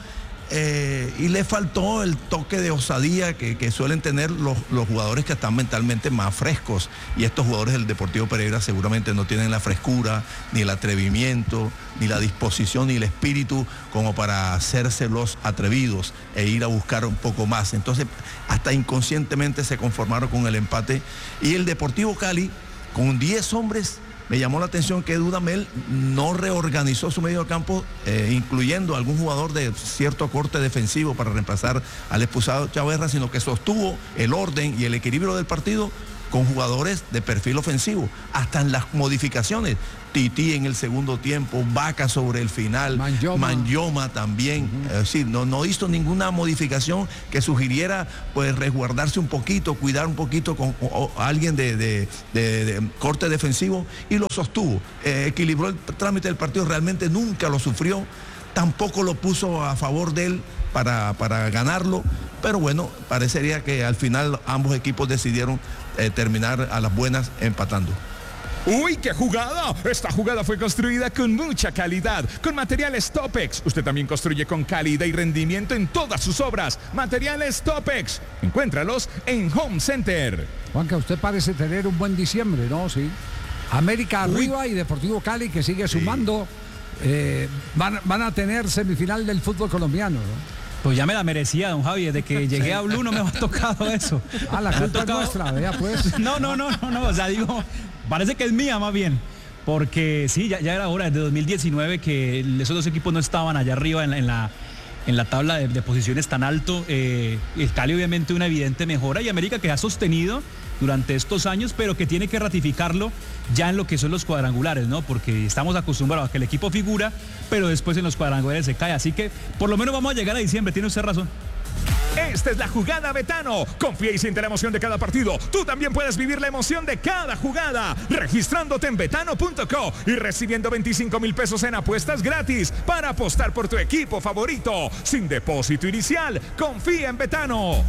eh, y le faltó el toque de osadía que, que suelen tener los, los jugadores que están mentalmente más frescos. Y estos jugadores del Deportivo Pereira seguramente no tienen la frescura, ni el atrevimiento, ni la disposición, ni el espíritu como para hacerse los atrevidos e ir a buscar un poco más. Entonces, hasta inconscientemente se conformaron con el empate. Y el Deportivo Cali, con diez hombres, me llamó la atención que Dudamel no reorganizó su medio campo, eh, incluyendo algún jugador de cierto corte defensivo para reemplazar al expulsado Chaverra, sino que sostuvo el orden y el equilibrio del partido con jugadores de perfil ofensivo, hasta en las modificaciones. Tití en el segundo tiempo, Vaca sobre el final, Manyoma, Manyoma también. Uh-huh. Es decir, no, no hizo ninguna modificación que sugiriera pues resguardarse un poquito, cuidar un poquito con o, o, alguien de, de, de, de corte defensivo, y lo sostuvo. Eh, equilibró el trámite del partido, realmente nunca lo sufrió, tampoco lo puso a favor de él para, para ganarlo, pero bueno, parecería que al final ambos equipos decidieron eh, terminar a las buenas empatando. ¡Uy, qué jugada! Esta jugada fue construida con mucha calidad, con materiales Topex. Usted también construye con calidad y rendimiento en todas sus obras. Materiales Topex. Encuéntralos en Home Center. Juanca, usted parece tener un buen diciembre, ¿no? Sí. América arriba Uy. y Deportivo Cali, que sigue sumando. Sí. Eh, van, van a tener semifinal del fútbol colombiano, ¿no? Pues ya me la merecía, don Javi. Desde que llegué a Blue no me ha tocado eso. Ah, la culpa es nuestra, vea pues. No, no, no, no, no. O sea, digo, parece que es mía más bien. Porque sí, ya, ya era hora, desde dos mil diecinueve, que esos dos equipos no estaban allá arriba en la, en la, en la tabla de, de posiciones tan alto. Eh, el Cali obviamente una evidente mejora, y América que ha sostenido durante estos años, pero que tiene que ratificarlo ya en lo que son los cuadrangulares, ¿no? Porque estamos acostumbrados a que el equipo figura, pero después en los cuadrangulares se cae. Así que por lo menos vamos a llegar a diciembre, tiene usted razón. Esta es la jugada Betano. Confía y siente la emoción de cada partido. Tú también puedes vivir la emoción de cada jugada registrándote en betano punto co y recibiendo veinticinco mil pesos en apuestas gratis para apostar por tu equipo favorito. Sin depósito inicial. Confía en Betano.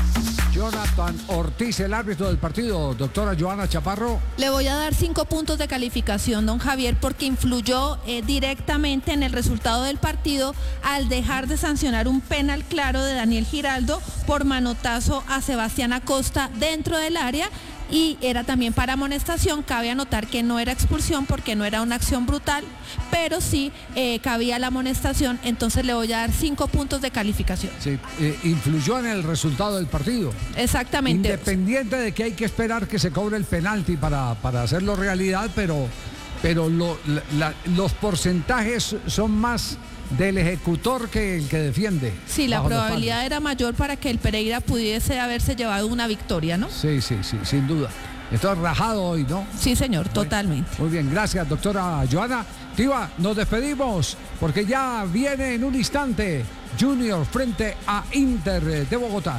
Jonathan Ortiz, el árbitro del partido. Doctora Joana Chaparro. Le voy a dar cinco puntos de calificación, don Javier, porque influyó eh, directamente en el resultado del partido al dejar de sancionar un penal claro de Daniel Giraldo por manotazo a Sebastián Acosta dentro del área, y era también para amonestación. Cabe anotar que no era expulsión porque no era una acción brutal, pero sí eh, cabía la amonestación. Entonces le voy a dar cinco puntos de calificación. Sí, eh, influyó en el resultado del partido. Exactamente. Independiente de que hay que esperar que se cobre el penalti para, para hacerlo realidad, pero, pero lo, la, la, los porcentajes son más del ejecutor que el que defiende. Sí, la probabilidad era mayor para que el Pereira pudiese haberse llevado una victoria, ¿no? Sí, sí, sí, sin duda. Esto es rajado hoy, ¿no? Sí, señor, totalmente. Muy bien, gracias, doctora Joana. Tiva, nos despedimos porque ya viene en un instante Junior frente a Inter de Bogotá.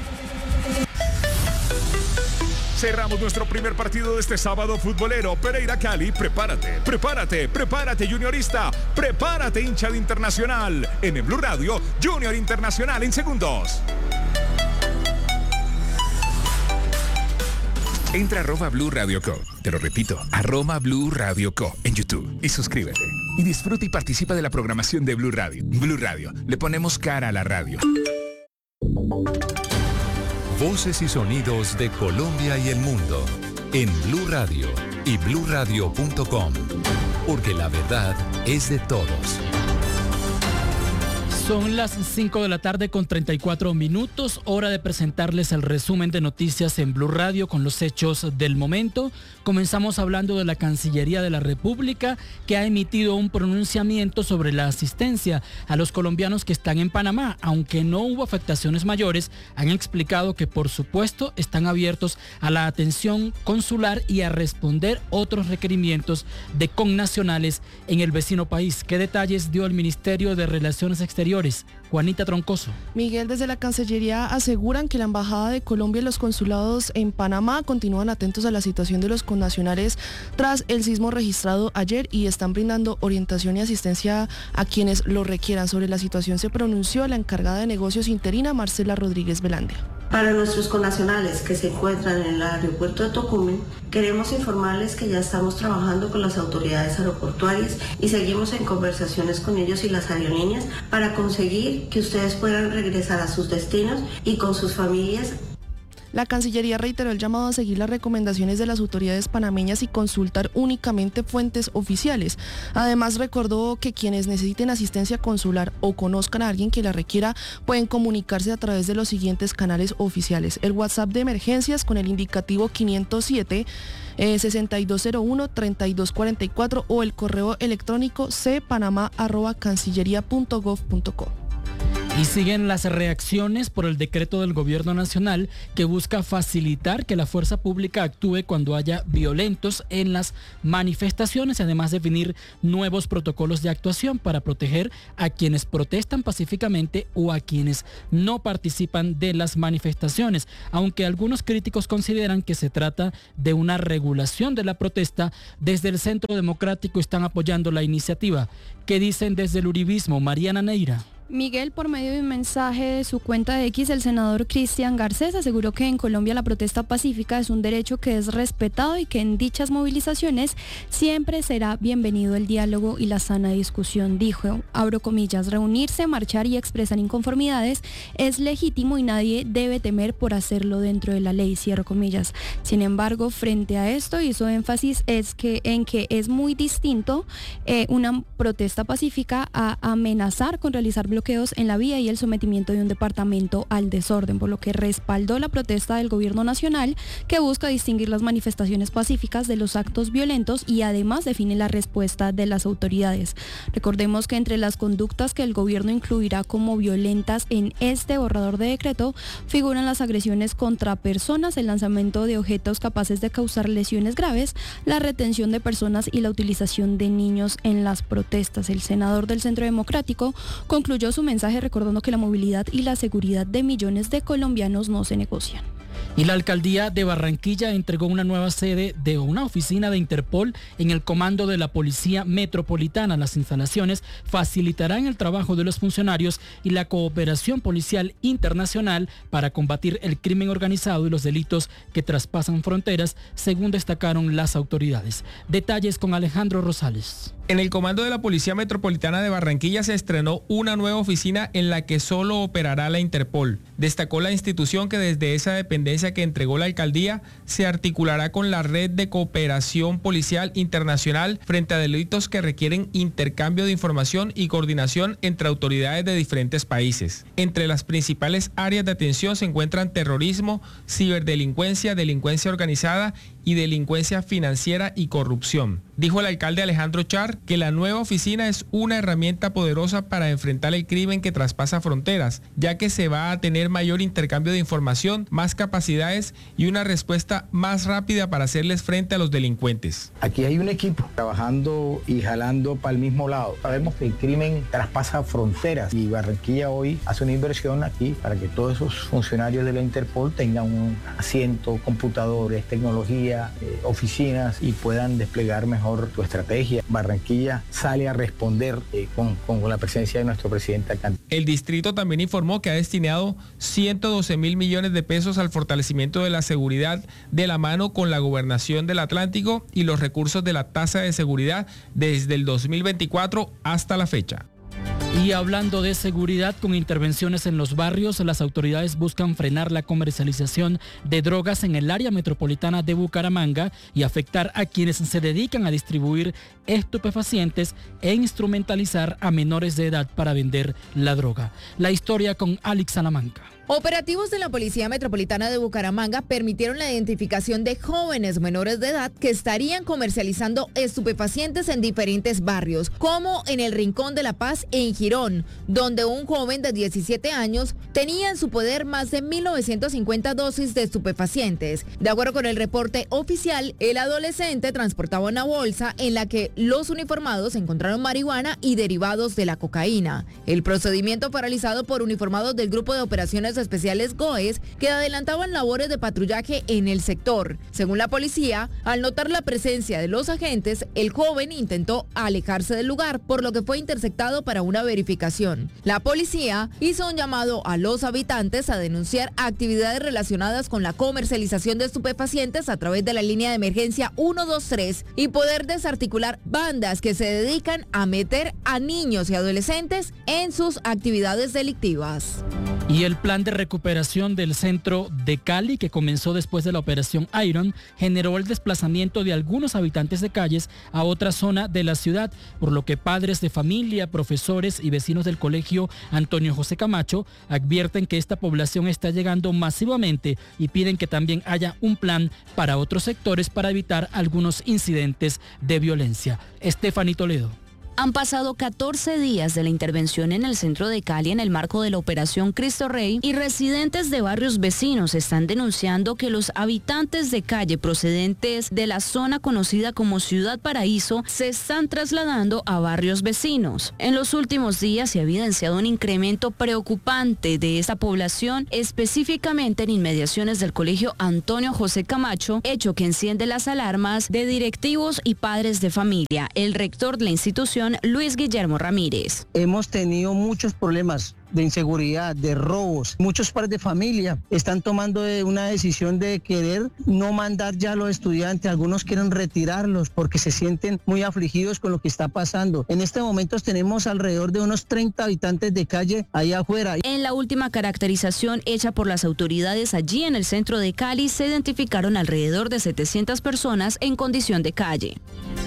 Cerramos nuestro primer partido de este sábado futbolero. Pereira Cali, prepárate, prepárate, prepárate juniorista, prepárate hincha de Internacional. En el Blue Radio, Junior Internacional en segundos. Entra a arroba Blue Radio Co. Te lo repito, arroba Blue Radio Co. en YouTube y suscríbete. Y disfruta y participa de la programación de Blue Radio. Blue Radio, le ponemos cara a la radio. Voces y sonidos de Colombia y el mundo en Blue Radio y blue radio punto com, porque la verdad es de todos. Son las cinco de la tarde con treinta y cuatro minutos, hora de presentarles el resumen de noticias en Blue Radio con los hechos del momento. Comenzamos hablando de la Cancillería de la República, que ha emitido un pronunciamiento sobre la asistencia a los colombianos que están en Panamá. Aunque no hubo afectaciones mayores, han explicado que por supuesto están abiertos a la atención consular y a responder otros requerimientos de connacionales en el vecino país. ¿Qué detalles dio el Ministerio de Relaciones Exteriores? Juanita Troncoso. Miguel, desde la Cancillería aseguran que la Embajada de Colombia y los consulados en Panamá continúan atentos a la situación de los connacionales tras el sismo registrado ayer y están brindando orientación y asistencia a quienes lo requieran. Sobre la situación se pronunció la encargada de negocios interina, Marcela Rodríguez Velandia. Para nuestros connacionales que se encuentran en el aeropuerto de Tocumen, queremos informarles que ya estamos trabajando con las autoridades aeroportuarias y seguimos en conversaciones con ellos y las aerolíneas para conseguir que ustedes puedan regresar a sus destinos y con sus familias. La Cancillería reiteró el llamado a seguir las recomendaciones de las autoridades panameñas y consultar únicamente fuentes oficiales. Además, recordó que quienes necesiten asistencia consular o conozcan a alguien que la requiera pueden comunicarse a través de los siguientes canales oficiales: el WhatsApp de emergencias con el indicativo quinientos siete eh, sesenta y dos cero uno treinta y dos cuarenta y cuatro o el correo electrónico c panamá arroba cancillería punto gov punto co. Y siguen las reacciones por el decreto del gobierno nacional que busca facilitar que la fuerza pública actúe cuando haya violentos en las manifestaciones y además definir nuevos protocolos de actuación para proteger a quienes protestan pacíficamente o a quienes no participan de las manifestaciones. Aunque algunos críticos consideran que se trata de una regulación de la protesta, desde el Centro Democrático están apoyando la iniciativa. ¿Qué dicen desde el uribismo? Mariana Neira. Miguel, por medio de un mensaje de su cuenta de X, el senador Cristian Garcés aseguró que en Colombia la protesta pacífica es un derecho que es respetado y que en dichas movilizaciones siempre será bienvenido el diálogo y la sana discusión. Dijo, abro comillas, reunirse, marchar y expresar inconformidades es legítimo y nadie debe temer por hacerlo dentro de la ley, cierro comillas. Sin embargo, frente a esto hizo énfasis es que, en que es muy distinto eh, una protesta pacífica a amenazar con realizar bloqueos en la vía y el sometimiento de un departamento al desorden, por lo que respaldó la protesta del gobierno nacional que busca distinguir las manifestaciones pacíficas de los actos violentos y además define la respuesta de las autoridades. Recordemos que entre las conductas que el gobierno incluirá como violentas en este borrador de decreto figuran las agresiones contra personas, el lanzamiento de objetos capaces de causar lesiones graves, la retención de personas y la utilización de niños en las protestas. El senador del Centro Democrático concluyó su mensaje recordando que la movilidad y la seguridad de millones de colombianos no se negocian. Y la alcaldía de Barranquilla entregó una nueva sede de una oficina de Interpol en el comando de la Policía Metropolitana. Las instalaciones facilitarán el trabajo de los funcionarios y la cooperación policial internacional para combatir el crimen organizado y los delitos que traspasan fronteras, según destacaron las autoridades. Detalles con Alejandro Rosales. En el comando de la Policía Metropolitana de Barranquilla se estrenó una nueva oficina en la que solo operará la Interpol. Destacó la institución que desde esa dependencia que entregó la alcaldía se articulará con la red de cooperación policial internacional frente a delitos que requieren intercambio de información y coordinación entre autoridades de diferentes países. Entre las principales áreas de atención se encuentran terrorismo, ciberdelincuencia, delincuencia organizada y delincuencia financiera y corrupción. Dijo el alcalde Alejandro Char que la nueva oficina es una herramienta poderosa para enfrentar el crimen que traspasa fronteras, ya que se va a tener mayor intercambio de información, más capacidades y una respuesta más rápida para hacerles frente a los delincuentes. Aquí hay un equipo trabajando y jalando para el mismo lado. Sabemos que el crimen traspasa fronteras y Barranquilla hoy hace una inversión aquí para que todos esos funcionarios de la Interpol tengan un asiento, computadores, tecnología, eh, oficinas y puedan desplegar mejor su estrategia. Barranquilla sale a responder eh, con, con la presencia de nuestro presidente acá. El distrito también informó que ha destinado ciento doce mil millones de pesos al fortalecimiento de la seguridad de la mano con la Gobernación del Atlántico y los recursos de la tasa de seguridad desde el dos mil veinticuatro hasta la fecha. Y hablando de seguridad, con intervenciones en los barrios, las autoridades buscan frenar la comercialización de drogas en el área metropolitana de Bucaramanga y afectar a quienes se dedican a distribuir estupefacientes e instrumentalizar a menores de edad para vender la droga. La historia con Alex Salamanca. Operativos de la Policía Metropolitana de Bucaramanga permitieron la identificación de jóvenes menores de edad que estarían comercializando estupefacientes en diferentes barrios, como en el Rincón de la Paz en Girón, donde un joven de diecisiete años tenía en su poder más de mil novecientas cincuenta dosis de estupefacientes. De acuerdo con el reporte oficial, el adolescente transportaba una bolsa en la que los uniformados encontraron marihuana y derivados de la cocaína. El procedimiento fue realizado por uniformados del Grupo de Operaciones Operaciones Especiales GOES que adelantaban labores de patrullaje en el sector. Según la policía, al notar la presencia de los agentes, el joven intentó alejarse del lugar, por lo que fue interceptado para una verificación. La policía hizo un llamado a los habitantes a denunciar actividades relacionadas con la comercialización de estupefacientes a través de la línea de emergencia ciento veintitrés y poder desarticular bandas que se dedican a meter a niños y adolescentes en sus actividades delictivas. Y el plan de recuperación del centro de Cali, que comenzó después de la operación Iron, generó el desplazamiento de algunos habitantes de calles a otra zona de la ciudad, por lo que padres de familia, profesores y vecinos del colegio Antonio José Camacho advierten que esta población está llegando masivamente y piden que también haya un plan para otros sectores para evitar algunos incidentes de violencia. Estefanía Toledo. Han pasado catorce días de la intervención en el centro de Cali en el marco de la Operación Cristo Rey y residentes de barrios vecinos están denunciando que los habitantes de calle procedentes de la zona conocida como Ciudad Paraíso se están trasladando a barrios vecinos. En los últimos días se ha evidenciado un incremento preocupante de esta población, específicamente en inmediaciones del colegio Antonio José Camacho, hecho que enciende las alarmas de directivos y padres de familia. El rector de la institución, Luis Guillermo Ramírez. Hemos tenido muchos problemas de inseguridad, de robos. Muchos padres de familia están tomando una decisión de querer no mandar ya a los estudiantes. Algunos quieren retirarlos porque se sienten muy afligidos con lo que está pasando. En este momento tenemos alrededor de unos treinta habitantes de calle ahí afuera. En la última caracterización hecha por las autoridades allí en el centro de Cali se identificaron alrededor de setecientas personas en condición de calle.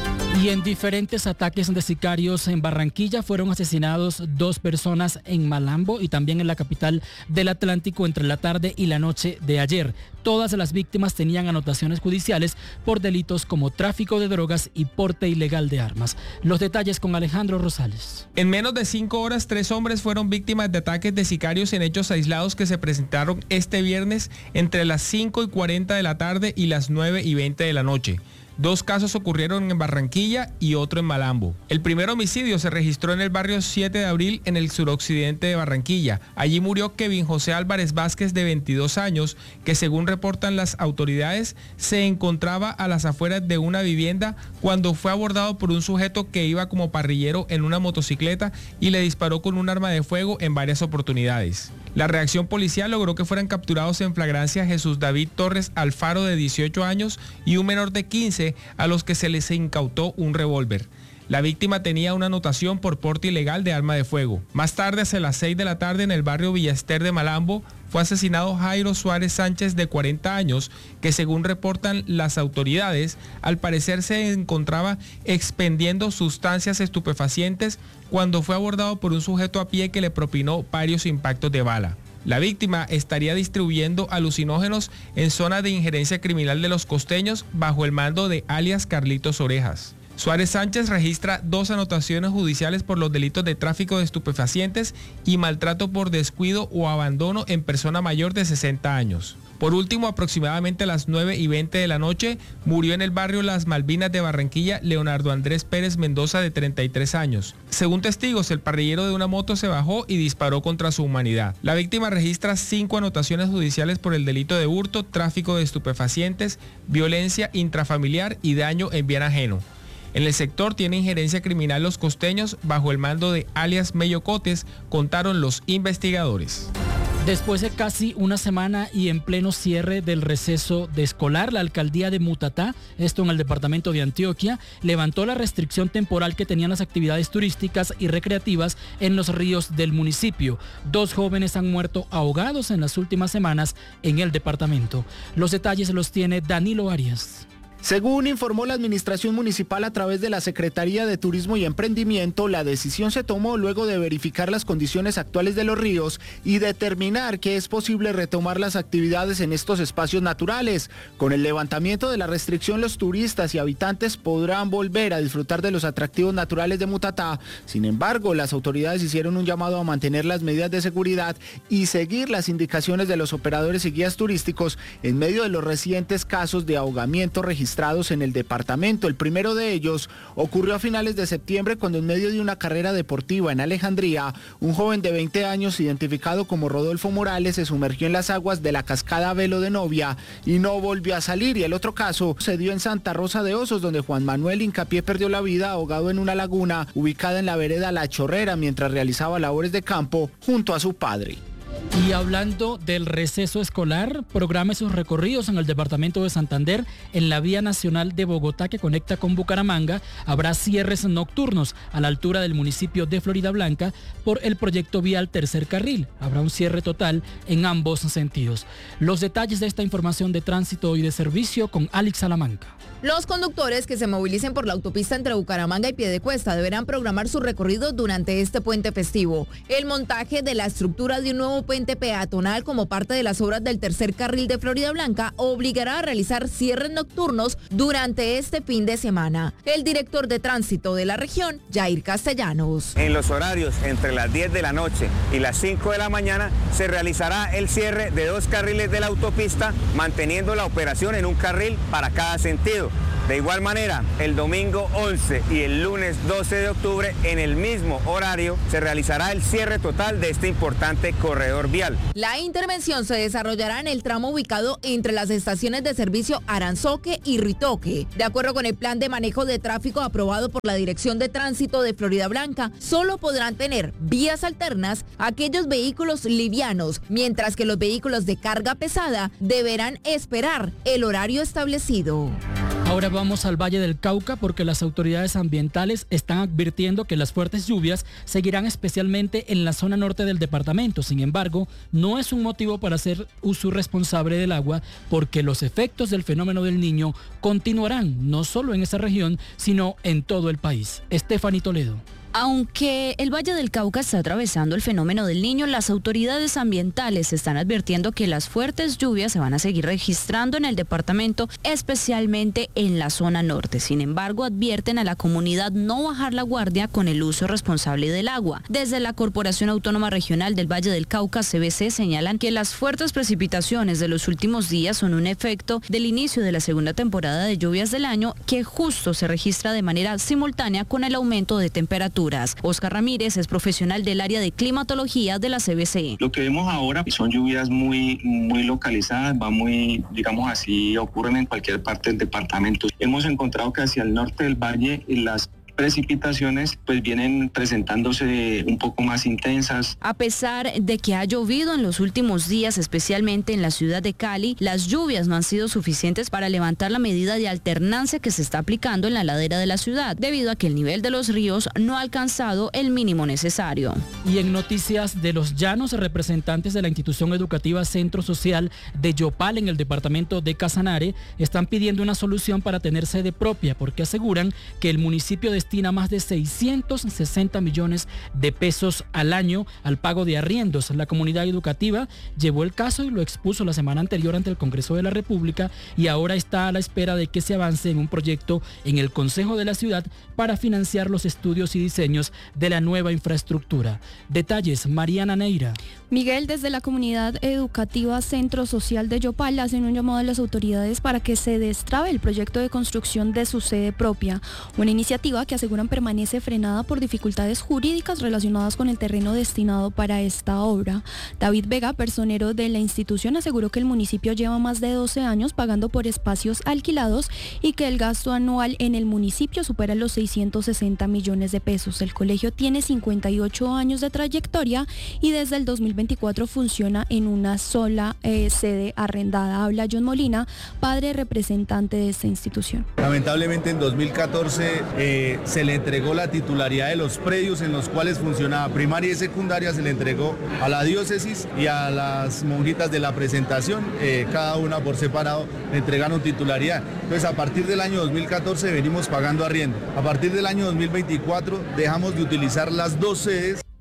Y en diferentes ataques de sicarios en Barranquilla fueron asesinados dos personas en Malambo y también en la capital del Atlántico entre la tarde y la noche de ayer. Todas las víctimas tenían anotaciones judiciales por delitos como tráfico de drogas y porte ilegal de armas. Los detalles con Alejandro Rosales. En menos de cinco horas, tres hombres fueron víctimas de ataques de sicarios en hechos aislados que se presentaron este viernes entre las cinco y cuarenta de la tarde y las nueve y veinte de la noche. Dos casos ocurrieron en Barranquilla y otro en Malambo. El primer homicidio se registró en el barrio siete de abril en el suroccidente de Barranquilla. Allí murió Kevin José Álvarez Vázquez, de veintidós años, que según reportan las autoridades, se encontraba a las afueras de una vivienda cuando fue abordado por un sujeto que iba como parrillero en una motocicleta y le disparó con un arma de fuego en varias oportunidades. La reacción policial logró que fueran capturados en flagrancia Jesús David Torres Alfaro, de dieciocho años, y un menor de quince, a los que se les incautó un revólver. La víctima tenía una anotación por porte ilegal de arma de fuego. Más tarde, hacia las seis de la tarde, en el barrio Villaester de Malambo, fue asesinado Jairo Suárez Sánchez, de cuarenta años, que según reportan las autoridades, al parecer se encontraba expendiendo sustancias estupefacientes cuando fue abordado por un sujeto a pie que le propinó varios impactos de bala. La víctima estaría distribuyendo alucinógenos en zona de injerencia criminal de Los Costeños bajo el mando de alias Carlitos Orejas. Suárez Sánchez registra dos anotaciones judiciales por los delitos de tráfico de estupefacientes y maltrato por descuido o abandono en persona mayor de sesenta años. Por último, aproximadamente a las nueve y veinte de la noche, murió en el barrio Las Malvinas de Barranquilla Leonardo Andrés Pérez Mendoza, de treinta y tres años. Según testigos, el parrillero de una moto se bajó y disparó contra su humanidad. La víctima registra cinco anotaciones judiciales por el delito de hurto, tráfico de estupefacientes, violencia intrafamiliar y daño en bien ajeno. En el sector tiene injerencia criminal Los Costeños bajo el mando de alias Mellocotes, contaron los investigadores. Después de casi una semana y en pleno cierre del receso de escolar, la alcaldía de Mutatá, esto en el departamento de Antioquia, levantó la restricción temporal que tenían las actividades turísticas y recreativas en los ríos del municipio. Dos jóvenes han muerto ahogados en las últimas semanas en el departamento. Los detalles los tiene Danilo Arias. Según informó la administración municipal a través de la Secretaría de Turismo y Emprendimiento, la decisión se tomó luego de verificar las condiciones actuales de los ríos y determinar que es posible retomar las actividades en estos espacios naturales. Con el levantamiento de la restricción, los turistas y habitantes podrán volver a disfrutar de los atractivos naturales de Mutatá. Sin embargo, las autoridades hicieron un llamado a mantener las medidas de seguridad y seguir las indicaciones de los operadores y guías turísticos en medio de los recientes casos de ahogamiento registrados registrados en el departamento. El primero de ellos ocurrió a finales de septiembre cuando en medio de una carrera deportiva en Alejandría, un joven de veinte años identificado como Rodolfo Morales se sumergió en las aguas de la cascada Velo de Novia y no volvió a salir. Y el otro caso se dio en Santa Rosa de Osos, donde Juan Manuel Hincapié perdió la vida ahogado en una laguna ubicada en la vereda La Chorrera mientras realizaba labores de campo junto a su padre. Y hablando del receso escolar, programe sus recorridos en el departamento de Santander. En la vía nacional de Bogotá que conecta con Bucaramanga habrá cierres nocturnos a la altura del municipio de Floridablanca por el proyecto vial Tercer Carril. Habrá un cierre total en ambos sentidos. Los detalles de esta información de tránsito y de servicio con Alex Salamanca. Los conductores que se movilicen por la autopista entre Bucaramanga y Piedecuesta deberán programar su recorrido durante este puente festivo. El montaje de la estructura de un nuevo puente peatonal como parte de las obras del tercer carril de Floridablanca obligará a realizar cierres nocturnos durante este fin de semana. El director de tránsito de la región, Jair Castellanos. En los horarios entre las diez de la noche y las cinco de la mañana se realizará el cierre de dos carriles de la autopista, manteniendo la operación en un carril para cada sentido. De igual manera, el domingo once y el lunes doce de octubre, en el mismo horario, se realizará el cierre total de este importante corredor vial. La intervención se desarrollará en el tramo ubicado entre las estaciones de servicio Aranzoque y Ritoque. De acuerdo con el plan de manejo de tráfico aprobado por la Dirección de Tránsito de Floridablanca, solo podrán tener vías alternas aquellos vehículos livianos, mientras que los vehículos de carga pesada deberán esperar el horario establecido. Ahora vamos al Valle del Cauca porque las autoridades ambientales están advirtiendo que las fuertes lluvias seguirán especialmente en la zona norte del departamento. Sin embargo, no es un motivo para hacer uso irresponsable del agua porque los efectos del fenómeno del Niño continuarán no solo en esa región, sino en todo el país. Estefanía Toledo. Aunque el Valle del Cauca está atravesando el fenómeno del Niño, las autoridades ambientales están advirtiendo que las fuertes lluvias se van a seguir registrando en el departamento, especialmente en la zona norte. Sin embargo, advierten a la comunidad no bajar la guardia con el uso responsable del agua. Desde la Corporación Autónoma Regional del Valle del Cauca, C B C, señalan que las fuertes precipitaciones de los últimos días son un efecto del inicio de la segunda temporada de lluvias del año, que justo se registra de manera simultánea con el aumento de temperatura. Oscar Ramírez es profesional del área de climatología de la C B C. Lo que vemos ahora son lluvias muy, muy localizadas, va muy, digamos así, ocurren en cualquier parte del departamento. Hemos encontrado que hacia el norte del valle las precipitaciones pues vienen presentándose un poco más intensas. A pesar de que ha llovido en los últimos días, especialmente en la ciudad de Cali, las lluvias no han sido suficientes para levantar la medida de alternancia que se está aplicando en la ladera de la ciudad, debido a que el nivel de los ríos no ha alcanzado el mínimo necesario. Y en noticias de los llanos, representantes de la institución educativa Centro Social de Yopal en el departamento de Casanare están pidiendo una solución para tener sede propia, porque aseguran que el municipio de destina más de seiscientos sesenta millones de pesos al año al pago de arriendos. La comunidad educativa llevó el caso y lo expuso la semana anterior ante el Congreso de la República y ahora está a la espera de que se avance en un proyecto en el Consejo de la Ciudad para financiar los estudios y diseños de la nueva infraestructura. Detalles, Mariana Neira. Miguel, desde la comunidad educativa Centro Social de Yopal hacen un llamado a las autoridades para que se destrabe el proyecto de construcción de su sede propia, una iniciativa que aseguran permanece frenada por dificultades jurídicas relacionadas con el terreno destinado para esta obra. David Vega, personero de la institución, aseguró que el municipio lleva más de doce años pagando por espacios alquilados y que el gasto anual en el municipio supera los seiscientos sesenta millones de pesos. El colegio tiene cincuenta y ocho años de trayectoria y desde el dos mil veinticuatro funciona en una sola eh, sede arrendada. Habla John Molina, padre representante de esta institución. Lamentablemente en dos mil catorce eh, se le entregó la titularidad de los predios en los cuales funcionaba primaria y secundaria, se le entregó a la diócesis y a las monjitas de la presentación, eh, cada una por separado le entregaron titularidad. Entonces a partir del año dos mil catorce venimos pagando arriendo. A partir del año dos mil veinticuatro dejamos de utilizar las dos sedes.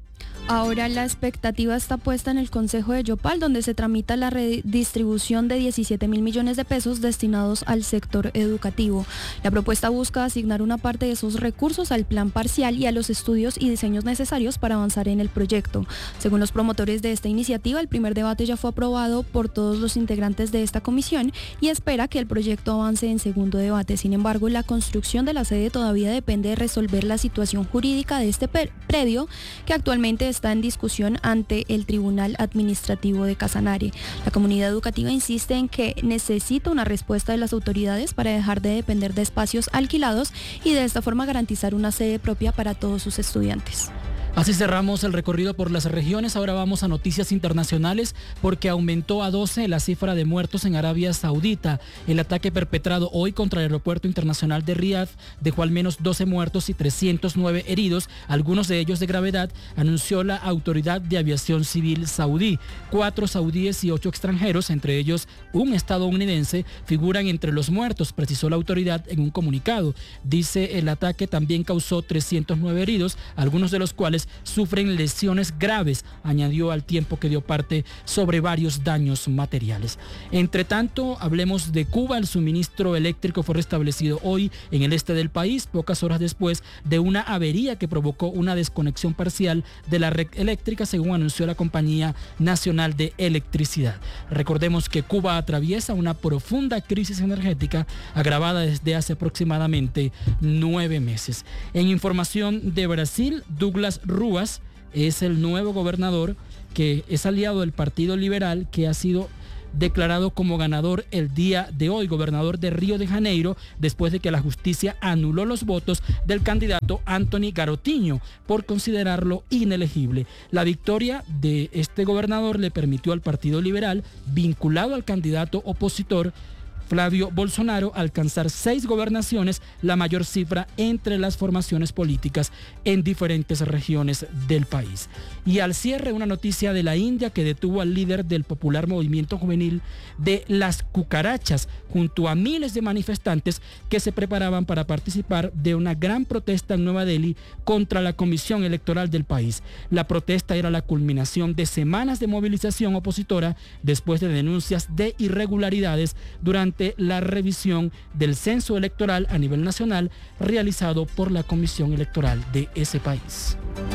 Ahora la expectativa está puesta en el Consejo de Yopal, donde se tramita la redistribución de diecisiete mil millones de pesos destinados al sector educativo. La propuesta busca asignar una parte de esos recursos al plan parcial y a los estudios y diseños necesarios para avanzar en el proyecto. Según los promotores de esta iniciativa, el primer debate ya fue aprobado por todos los integrantes de esta comisión y espera que el proyecto avance en segundo debate. Sin embargo, la construcción de la sede todavía depende de resolver la situación jurídica de este predio, que actualmente es está en discusión ante el Tribunal Administrativo de Casanare. La comunidad educativa insiste en que necesita una respuesta de las autoridades para dejar de depender de espacios alquilados y de esta forma garantizar una sede propia para todos sus estudiantes. Así cerramos el recorrido por las regiones. Ahora vamos a noticias internacionales porque aumentó a doce la cifra de muertos en Arabia Saudita. El ataque perpetrado hoy contra el aeropuerto internacional de Riad dejó al menos doce muertos y trescientos nueve heridos, algunos de ellos de gravedad, anunció la Autoridad de Aviación Civil saudí. Cuatro saudíes y ocho extranjeros, entre ellos un estadounidense, figuran entre los muertos, precisó la autoridad en un comunicado. Dice el ataque también causó trescientos nueve heridos, algunos de los cuales sufren lesiones graves, añadió al tiempo que dio parte sobre varios daños materiales. Entre tanto, hablemos de Cuba. El suministro eléctrico fue restablecido hoy en el este del país, pocas horas después de una avería que provocó una desconexión parcial de la red eléctrica, según anunció la Compañía Nacional de Electricidad. Recordemos que Cuba atraviesa una profunda crisis energética agravada desde hace aproximadamente nueve meses. En información de Brasil, Douglas Ruas es el nuevo gobernador que es aliado del Partido Liberal, que ha sido declarado como ganador el día de hoy, gobernador de Río de Janeiro, después de que la justicia anuló los votos del candidato Anthony Garotinho por considerarlo inelegible. La victoria de este gobernador le permitió al Partido Liberal, vinculado al candidato opositor Flavio Bolsonaro, alcanzar seis gobernaciones, la mayor cifra entre las formaciones políticas en diferentes regiones del país. Y al cierre, una noticia de la India que detuvo al líder del popular movimiento juvenil de las cucarachas junto a miles de manifestantes que se preparaban para participar de una gran protesta en Nueva Delhi contra la comisión electoral del país. La protesta era la culminación de semanas de movilización opositora después de denuncias de irregularidades durante la revisión del censo electoral a nivel nacional realizado por la Comisión Electoral de ese país.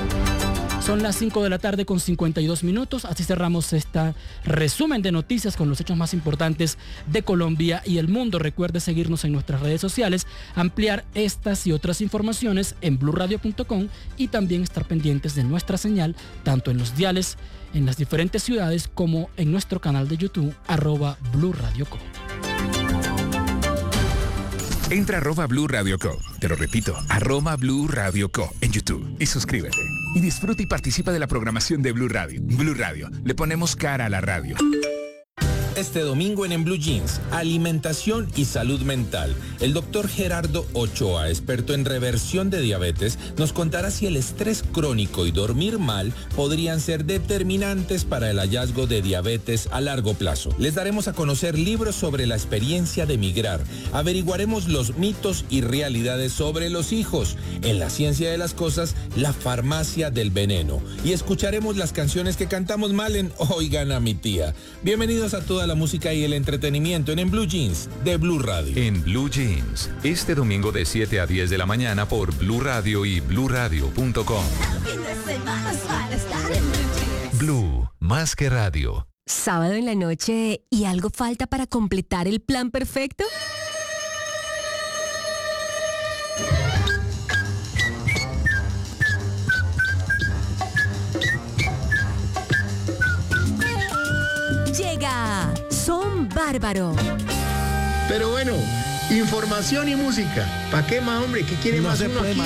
Son las cinco de la tarde con cincuenta y dos minutos. Así cerramos este resumen de noticias con los hechos más importantes de Colombia y el mundo. Recuerde seguirnos en nuestras redes sociales, ampliar estas y otras informaciones en blue radio punto com y también estar pendientes de nuestra señal, tanto en los diales en las diferentes ciudades como en nuestro canal de YouTube, arroba Blue Radio Co. Entra a arroba Blue Radio Co. Te lo repito, arroba Blue Radio Co. en YouTube y suscríbete. Y disfruta y participa de la programación de Blue Radio. Blue Radio, le ponemos cara a la radio. Este domingo en En Blue Jeans, alimentación y salud mental. El doctor Gerardo Ochoa, experto en reversión de diabetes, nos contará si el estrés crónico y dormir mal podrían ser determinantes para el hallazgo de diabetes a largo plazo. Les daremos a conocer libros sobre la experiencia de migrar. Averiguaremos los mitos y realidades sobre los hijos. En la ciencia de las cosas, la farmacia del veneno. Y escucharemos las canciones que cantamos mal en Oigan a mi tía. Bienvenidos a toda la música y el entretenimiento en En Blue Jeans de Blue Radio. En Blue Jeans, este domingo de siete a diez de la mañana por Blue Radio y blue radio punto com. Blue, más que radio. Sábado en la noche y algo falta para completar el plan perfecto. Llega Son Bárbaro. Pero bueno, información y música. ¿Para qué más, hombre? ¿Qué quiere No más se uno puede aquí? más.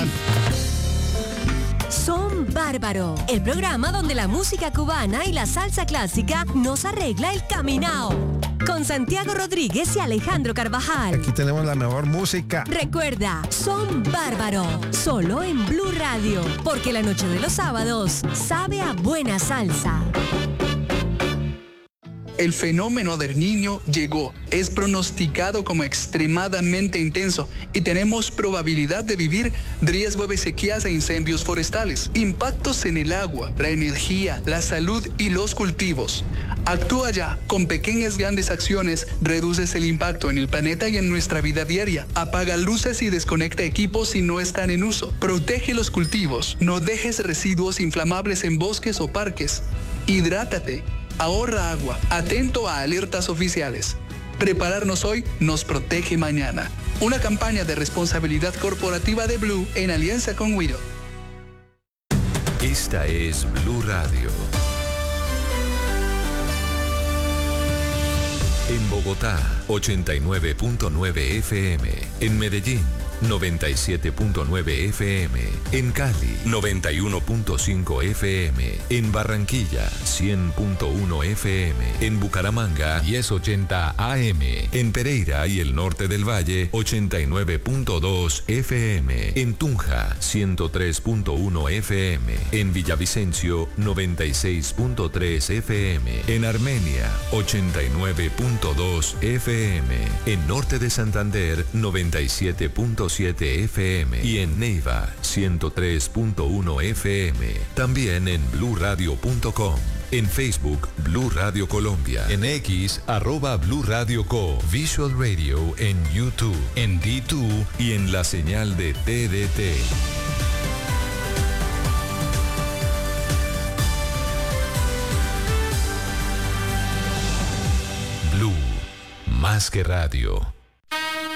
Son Bárbaro, el programa donde la música cubana y la salsa clásica nos arregla el caminao. Con Santiago Rodríguez y Alejandro Carvajal. Aquí tenemos la mejor música. Recuerda, Son Bárbaro, solo en Blue Radio, porque la noche de los sábados sabe a buena salsa. El fenómeno del Niño llegó, es pronosticado como extremadamente intenso y tenemos probabilidad de vivir riesgo de sequías e incendios forestales, impactos en el agua, la energía, la salud y los cultivos. Actúa ya, con pequeñas grandes acciones reduces el impacto en el planeta y en nuestra vida diaria. Apaga luces y desconecta equipos si no están en uso. Protege los cultivos, no dejes residuos inflamables en bosques o parques. Hidrátate. Ahorra agua, atento a alertas oficiales. Prepararnos hoy nos protege mañana. Una campaña de responsabilidad corporativa de Blue en alianza con Wido. Esta es Blue Radio. En Bogotá, ochenta y nueve punto nueve F M. En Medellín, noventa y siete punto nueve F M. En Cali, noventa y uno punto cinco F M. En Barranquilla, cien punto uno F M. En Bucaramanga, diez ochenta A M. En Pereira y el norte del Valle, ochenta y nueve punto dos F M. En Tunja, ciento tres punto uno F M. En Villavicencio, noventa y seis punto tres F M. En Armenia, ochenta y nueve punto dos F M. En norte de Santander, noventa y siete punto siete F M. Y en Neiva, ciento tres punto uno F M. También en blue radio punto com. En Facebook, Blue Radio Colombia. En X, arroba Blue Radio Co. Visual Radio en YouTube, en D dos y en la señal de T D T. Blue, más que radio.